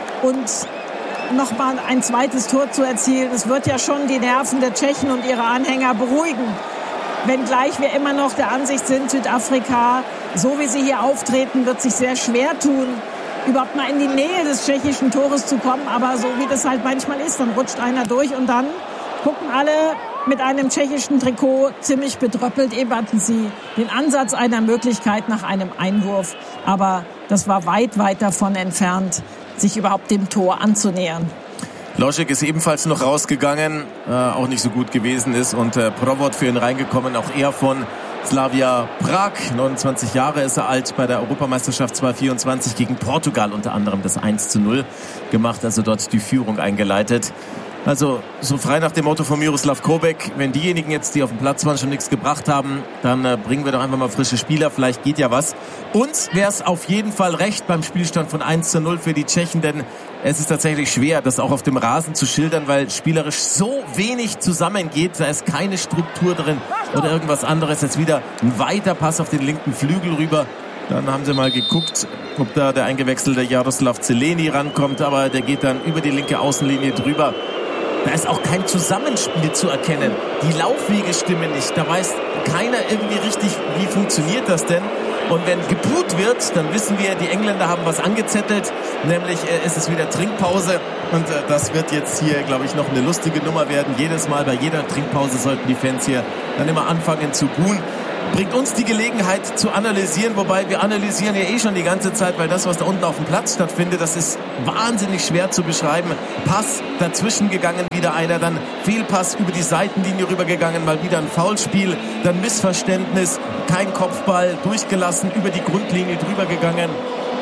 S1: und nochmal ein zweites Tor zu erzielen? Es wird ja schon die Nerven der Tschechen und ihrer Anhänger beruhigen. Wenngleich wir immer noch der Ansicht sind, Südafrika, so wie sie hier auftreten, wird sich sehr schwer tun, überhaupt mal in die Nähe des tschechischen Tores zu kommen. Aber so wie das halt manchmal ist, dann rutscht einer durch und dann gucken alle mit einem tschechischen Trikot ziemlich bedröppelt. Eben hatten sie den Ansatz einer Möglichkeit nach einem Einwurf. Aber das war weit, weit davon entfernt, sich überhaupt dem Tor anzunähern.
S2: Losek ist ebenfalls noch rausgegangen, auch nicht so gut gewesen ist. Und Probot für ihn reingekommen, auch er von Slavia Prag. 29 Jahre ist er alt, bei der Europameisterschaft 2024 gegen Portugal unter anderem das 1:0 gemacht, also dort die Führung eingeleitet. Also so frei nach dem Motto von Miroslav Kobek, wenn diejenigen jetzt, die auf dem Platz waren, schon nichts gebracht haben, dann bringen wir doch einfach mal frische Spieler, vielleicht geht ja was. Uns wäre es auf jeden Fall recht beim Spielstand von 1:0 für die Tschechen, denn es ist tatsächlich schwer, das auch auf dem Rasen zu schildern, weil spielerisch so wenig zusammengeht, da ist keine Struktur drin oder irgendwas anderes. Jetzt wieder ein weiter Pass auf den linken Flügel rüber. Dann haben sie mal geguckt, ob da der eingewechselte Jaroslav Zeleny rankommt, aber der geht dann über die linke Außenlinie drüber. Da ist auch kein Zusammenspiel zu erkennen. Die Laufwege stimmen nicht. Da weiß keiner irgendwie richtig, wie funktioniert das denn. Und wenn gebuht wird, dann wissen wir, die Engländer haben was angezettelt. Nämlich ist es wieder Trinkpause. Und das wird jetzt hier, glaube ich, noch eine lustige Nummer werden. Jedes Mal bei jeder Trinkpause sollten die Fans hier dann immer anfangen zu buhen. Bringt uns die Gelegenheit zu analysieren, wobei wir analysieren ja schon die ganze Zeit, weil das, was da unten auf dem Platz stattfindet, das ist wahnsinnig schwer zu beschreiben. Pass dazwischen gegangen, wieder einer, dann Fehlpass über die Seitenlinie rübergegangen, mal wieder ein Foulspiel, dann Missverständnis, kein Kopfball, durchgelassen, über die Grundlinie drüber gegangen.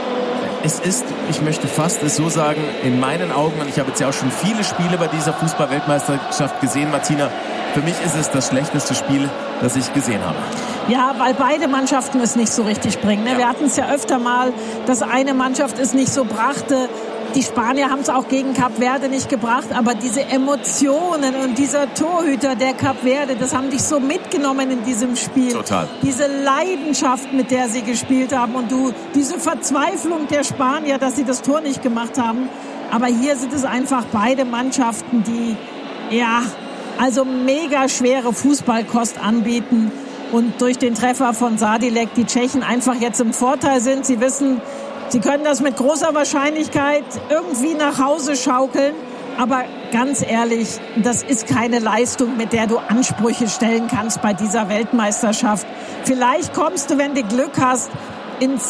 S2: Es ist, ich möchte fast es so sagen, in meinen Augen, und ich habe jetzt ja auch schon viele Spiele bei dieser Fußball-Weltmeisterschaft gesehen, Martina, für mich ist es das schlechteste Spiel, das ich gesehen habe.
S1: Ja, weil beide Mannschaften es nicht so richtig bringen. Ne? Ja. Wir hatten es ja öfter mal, dass eine Mannschaft es nicht so brachte. Die Spanier haben es auch gegen Kap Verde nicht gebracht, aber diese Emotionen und dieser Torhüter der Kap Verde, das haben dich so mitgenommen in diesem Spiel.
S2: Total.
S1: Diese Leidenschaft, mit der sie gespielt haben und diese Verzweiflung der Spanier, dass sie das Tor nicht gemacht haben. Aber hier sind es einfach beide Mannschaften, die, also mega schwere Fußballkost anbieten und durch den Treffer von Sadilek die Tschechen einfach jetzt im Vorteil sind. Sie wissen, sie können das mit großer Wahrscheinlichkeit irgendwie nach Hause schaukeln. Aber ganz ehrlich, das ist keine Leistung, mit der du Ansprüche stellen kannst bei dieser Weltmeisterschaft. Vielleicht kommst du, wenn du Glück hast, ins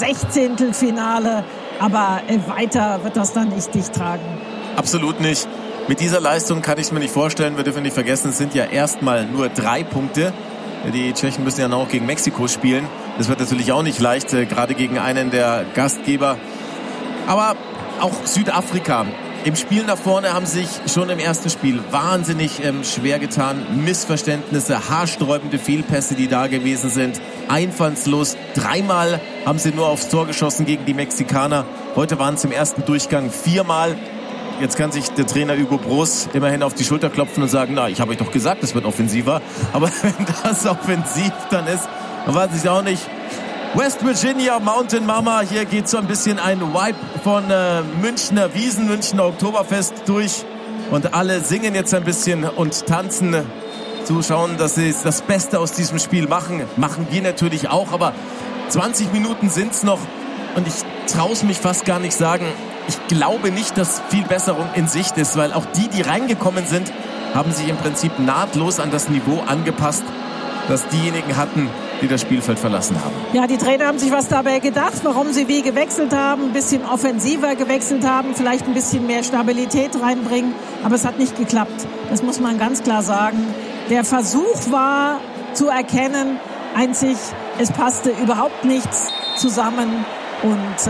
S1: 16. Aber weiter wird das dann nicht dich tragen.
S2: Absolut nicht. Mit dieser Leistung kann ich es mir nicht vorstellen. Wir dürfen nicht vergessen, es sind ja erstmal nur 3 Punkte. Die Tschechen müssen ja noch gegen Mexiko spielen. Das wird natürlich auch nicht leicht, gerade gegen einen der Gastgeber. Aber auch Südafrika. Im Spiel nach vorne haben sich schon im ersten Spiel wahnsinnig schwer getan. Missverständnisse, haarsträubende Fehlpässe, die da gewesen sind. Einfallslos. 3-mal haben sie nur aufs Tor geschossen gegen die Mexikaner. Heute waren es im ersten Durchgang 4-mal. Jetzt kann sich der Trainer Hugo Broos immerhin auf die Schulter klopfen und sagen, ich habe euch doch gesagt, es wird offensiver. Aber wenn das offensiv dann ist, dann weiß ich auch nicht. West Virginia, Mountain Mama, hier geht so ein bisschen ein Vibe von Münchner Wiesen, Münchner Oktoberfest durch. Und alle singen jetzt ein bisschen und tanzen, zuschauen, dass sie das Beste aus diesem Spiel machen. Machen wir natürlich auch, aber 20 Minuten sind's noch. Und ich traue es mich fast gar nicht sagen. Ich glaube nicht, dass viel Besserung in Sicht ist, weil auch die reingekommen sind, haben sich im Prinzip nahtlos an das Niveau angepasst, das diejenigen hatten, die das Spielfeld verlassen haben.
S1: Ja, die Trainer haben sich was dabei gedacht, warum sie wie gewechselt haben, ein bisschen offensiver gewechselt haben, vielleicht ein bisschen mehr Stabilität reinbringen, aber es hat nicht geklappt. Das muss man ganz klar sagen. Der Versuch war zu erkennen, einzig, es passte überhaupt nichts zusammen und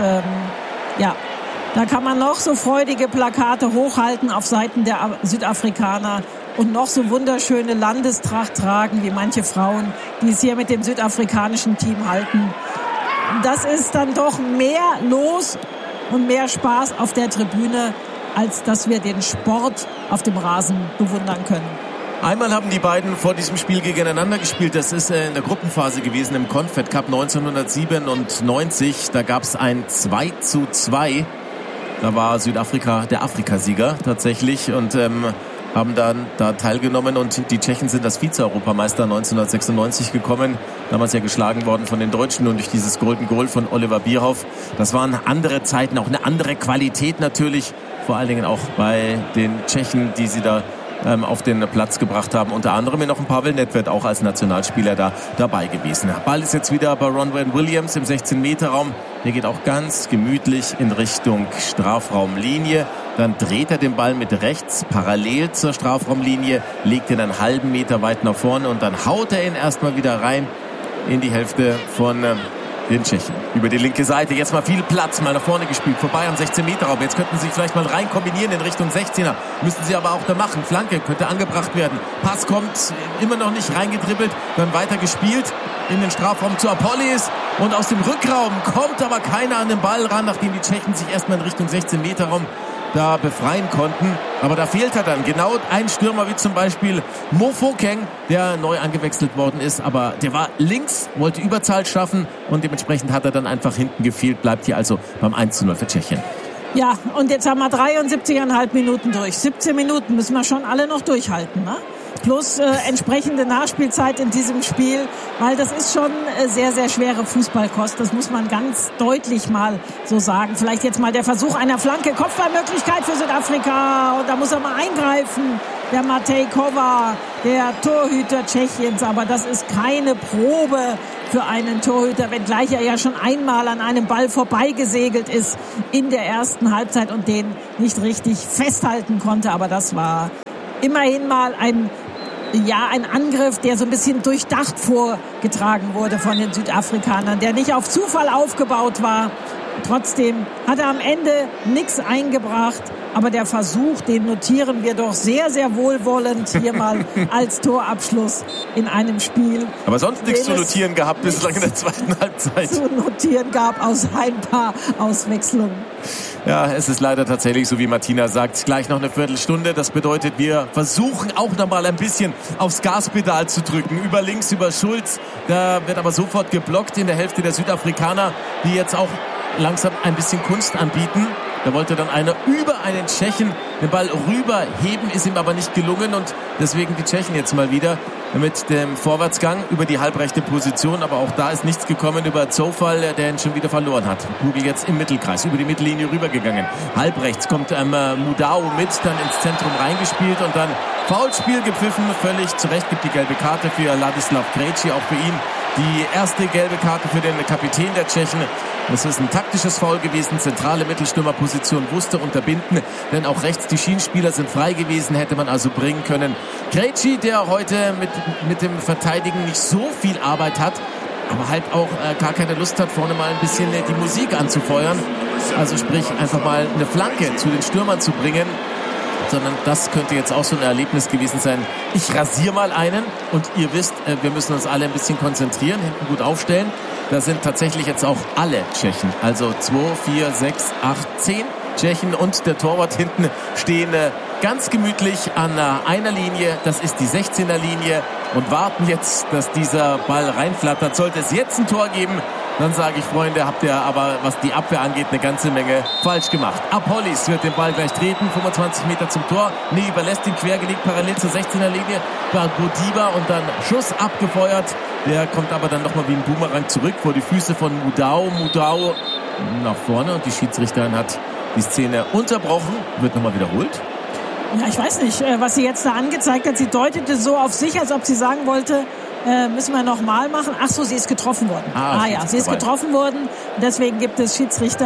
S1: da kann man noch so freudige Plakate hochhalten auf Seiten der Südafrikaner und noch so wunderschöne Landestracht tragen, wie manche Frauen, die es hier mit dem südafrikanischen Team halten. Das ist dann doch mehr los und mehr Spaß auf der Tribüne, als dass wir den Sport auf dem Rasen bewundern können.
S2: Einmal haben die beiden vor diesem Spiel gegeneinander gespielt. Das ist in der Gruppenphase gewesen im Confed Cup 1997. Da gab es ein 2:2. Da war Südafrika der Afrikasieger tatsächlich und haben dann da teilgenommen und die Tschechen sind als Vize-Europameister 1996 gekommen. Damals ja geschlagen worden von den Deutschen und durch dieses Golden Goal von Oliver Bierhoff. Das waren andere Zeiten, auch eine andere Qualität natürlich. Vor allen Dingen auch bei den Tschechen, die sie da auf den Platz gebracht haben. Unter anderem noch ein Pavel Nedved auch als Nationalspieler da dabei gewesen. Ball ist jetzt wieder bei Ronwen Williams im 16-Meter-Raum. Der geht auch ganz gemütlich in Richtung Strafraumlinie. Dann dreht er den Ball mit rechts parallel zur Strafraumlinie, legt ihn einen halben Meter weit nach vorne und dann haut er ihn erstmal wieder rein in die Hälfte von den Tschechen. Über die linke Seite, jetzt mal viel Platz, mal nach vorne gespielt, vorbei am 16-Meter-Raum. Jetzt könnten sie sich vielleicht mal rein kombinieren in Richtung 16er. Müssen sie aber auch da machen. Flanke könnte angebracht werden. Pass kommt immer noch nicht reingedribbelt, dann weiter gespielt in den Strafraum zu Apolis. Und aus dem Rückraum kommt aber keiner an den Ball ran, nachdem die Tschechen sich erstmal in Richtung 16-Meter-Raum da befreien konnten. Aber da fehlt er dann. Genau ein Stürmer wie zum Beispiel Mofokeng, der neu angewechselt worden ist. Aber der war links, wollte Überzahl schaffen und dementsprechend hat er dann einfach hinten gefehlt. Bleibt hier also beim 1:0 für Tschechien.
S1: Ja, und jetzt haben wir 73,5 Minuten durch. 17 Minuten müssen wir schon alle noch durchhalten, ne? Plus entsprechende Nachspielzeit in diesem Spiel, weil das ist schon sehr, sehr schwere Fußballkost. Das muss man ganz deutlich mal so sagen. Vielleicht jetzt mal der Versuch einer Flanke, Kopfballmöglichkeit für Südafrika. Und da muss er mal eingreifen, der Matej Kovar, der Torhüter Tschechiens. Aber das ist keine Probe für einen Torhüter, wenngleich er ja schon einmal an einem Ball vorbeigesegelt ist in der ersten Halbzeit und den nicht richtig festhalten konnte. Aber das war immerhin mal ein Angriff, der so ein bisschen durchdacht vorgetragen wurde von den Südafrikanern, der nicht auf Zufall aufgebaut war. Trotzdem hat er am Ende nichts eingebracht. Aber der Versuch, den notieren wir doch sehr, sehr wohlwollend hier mal als Torabschluss in einem Spiel.
S2: Aber sonst nichts zu notieren gehabt bislang in der zweiten Halbzeit.
S1: Zu notieren gab aus ein paar Auswechslungen.
S2: Ja, es ist leider tatsächlich so, wie Martina sagt, gleich noch eine Viertelstunde. Das bedeutet, wir versuchen auch noch mal ein bisschen aufs Gaspedal zu drücken. Über links, über Schulz. Da wird aber sofort geblockt in der Hälfte der Südafrikaner, die jetzt auch langsam ein bisschen Kunst anbieten. Da wollte dann einer über einen Tschechen den Ball rüberheben, ist ihm aber nicht gelungen und deswegen die Tschechen jetzt mal wieder mit dem Vorwärtsgang über die halbrechte Position, aber auch da ist nichts gekommen über Zofal, der ihn schon wieder verloren hat. Kugel jetzt im Mittelkreis, über die Mittellinie rübergegangen. Halbrechts kommt Mudau mit, dann ins Zentrum reingespielt und dann Foulspiel gepfiffen, völlig zurecht, gibt die gelbe Karte für Ladislav Krejci, auch für ihn die erste gelbe Karte für den Kapitän der Tschechen. Das ist ein taktisches Foul gewesen, zentrale Mittelstürmerposition wusste unterbinden, denn auch rechts die Schienenspieler sind frei gewesen, hätte man also bringen können. Krejci, der heute mit dem Verteidigen nicht so viel Arbeit hat, aber halt auch gar keine Lust hat, vorne mal ein bisschen die Musik anzufeuern. Also sprich, einfach mal eine Flanke zu den Stürmern zu bringen. Sondern das könnte jetzt auch so ein Erlebnis gewesen sein. Ich rasiere mal einen und ihr wisst, wir müssen uns alle ein bisschen konzentrieren, hinten gut aufstellen. Da sind tatsächlich jetzt auch alle Tschechen. Also 2, 4, 6, 8, 10 Tschechen und der Torwart hinten stehen ganz gemütlich an einer Linie. Das ist die 16er Linie und warten jetzt, dass dieser Ball reinflattert. Sollte es jetzt ein Tor geben, dann sage ich, Freunde, habt ihr aber, was die Abwehr angeht, eine ganze Menge falsch gemacht. Apolis wird den Ball gleich treten, 25 Meter zum Tor. Nee, überlässt ihn quergelegt, parallel zur 16er Linie. Bodiba und dann Schuss abgefeuert. Der kommt aber dann nochmal wie ein Boomerang zurück vor die Füße von Mudau. Mudau nach vorne und die Schiedsrichterin hat die Szene unterbrochen. Wird nochmal wiederholt.
S1: Ja, ich weiß nicht, was sie jetzt da angezeigt hat. Sie deutete so auf sich, als ob sie sagen wollte, müssen wir nochmal machen. Ach so, sie ist getroffen worden. Sie ist getroffen worden. Deswegen gibt es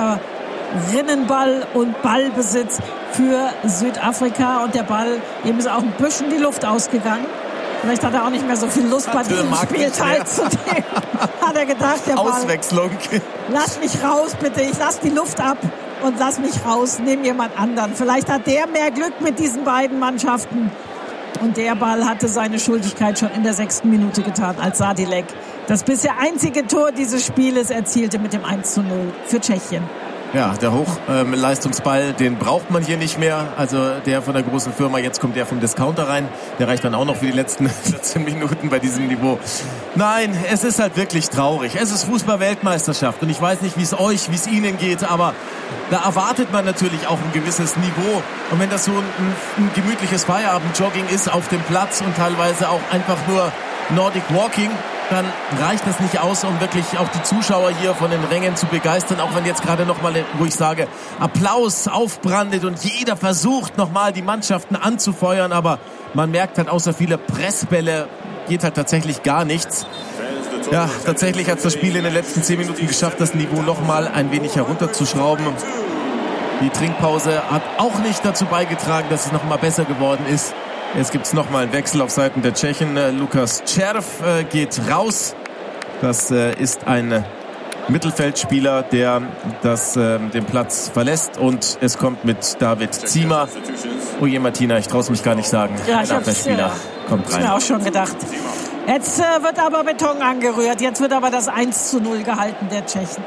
S1: Schiedsrichterinnenball und Ballbesitz für Südafrika. Und der Ball, dem ist auch ein bisschen die Luft ausgegangen. Vielleicht hat er auch nicht mehr so viel Lust bei diesem Spiel teilzunehmen. Hat er gedacht, der Ball.
S2: Auswechslung.
S1: Lass mich raus, bitte. Ich lass die Luft ab und lass mich raus. Nehm jemand anderen. Vielleicht hat der mehr Glück mit diesen beiden Mannschaften. Und der Ball hatte seine Schuldigkeit schon in der 6. Minute getan, als Sadilek das bisher einzige Tor dieses Spieles erzielte mit dem 1:0 für Tschechien.
S2: Ja, der Hochleistungsball, den braucht man hier nicht mehr. Also der von der großen Firma, jetzt kommt der vom Discounter rein. Der reicht dann auch noch für die letzten 14 Minuten bei diesem Niveau. Nein, es ist halt wirklich traurig. Es ist Fußball-Weltmeisterschaft und ich weiß nicht, wie es Ihnen geht, aber da erwartet man natürlich auch ein gewisses Niveau. Und wenn das so ein gemütliches Feierabend-Jogging ist auf dem Platz und teilweise auch einfach nur Nordic Walking, dann reicht das nicht aus, um wirklich auch die Zuschauer hier von den Rängen zu begeistern. Auch wenn jetzt gerade nochmal, wo ich sage, Applaus aufbrandet und jeder versucht nochmal die Mannschaften anzufeuern. Aber man merkt halt, außer viele Pressbälle geht halt tatsächlich gar nichts. Ja, tatsächlich hat das Spiel in den letzten 10 Minuten geschafft, das Niveau nochmal ein wenig herunterzuschrauben. Die Trinkpause hat auch nicht dazu beigetragen, dass es nochmal besser geworden ist. Jetzt gibt es nochmal einen Wechsel auf Seiten der Tschechen. Lukas Červ geht raus. Das ist ein Mittelfeldspieler, der den Platz verlässt, und es kommt mit David Ziemer. Oh je, Martina, ich traue es mich gar nicht sagen.
S1: Ja,
S2: ein Abwehrspieler kommt rein.
S1: Ich habe mir auch schon gedacht. Jetzt wird aber Beton angerührt. Jetzt wird aber das 1:0 gehalten der Tschechen.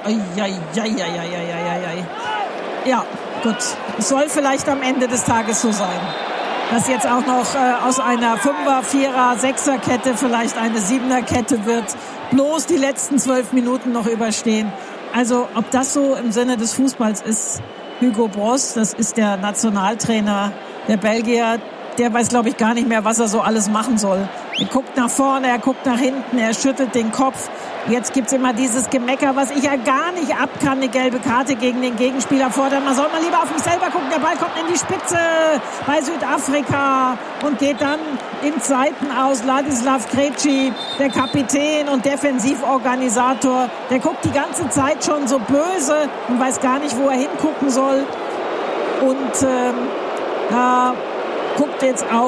S1: Ja, gut. Es soll vielleicht am Ende des Tages so sein, dass jetzt auch noch aus einer 5er, 4er, 6er Kette vielleicht eine 7er Kette wird. Bloß die letzten 12 Minuten noch überstehen. Also ob das so im Sinne des Fußballs ist, Hugo Broos, das ist der Nationaltrainer der Belgier, der weiß, glaube ich, gar nicht mehr, was er so alles machen soll. Er guckt nach vorne, er guckt nach hinten, er schüttelt den Kopf. Jetzt gibt's immer dieses Gemecker, was ich ja gar nicht ab kann, eine gelbe Karte gegen den Gegenspieler fordern. Man soll mal lieber auf mich selber gucken. Der Ball kommt in die Spitze bei Südafrika und geht dann im zweiten aus. Ladislav Krejci, der Kapitän und Defensivorganisator, der guckt die ganze Zeit schon so böse und weiß gar nicht, wo er hingucken soll. Und guckt jetzt auch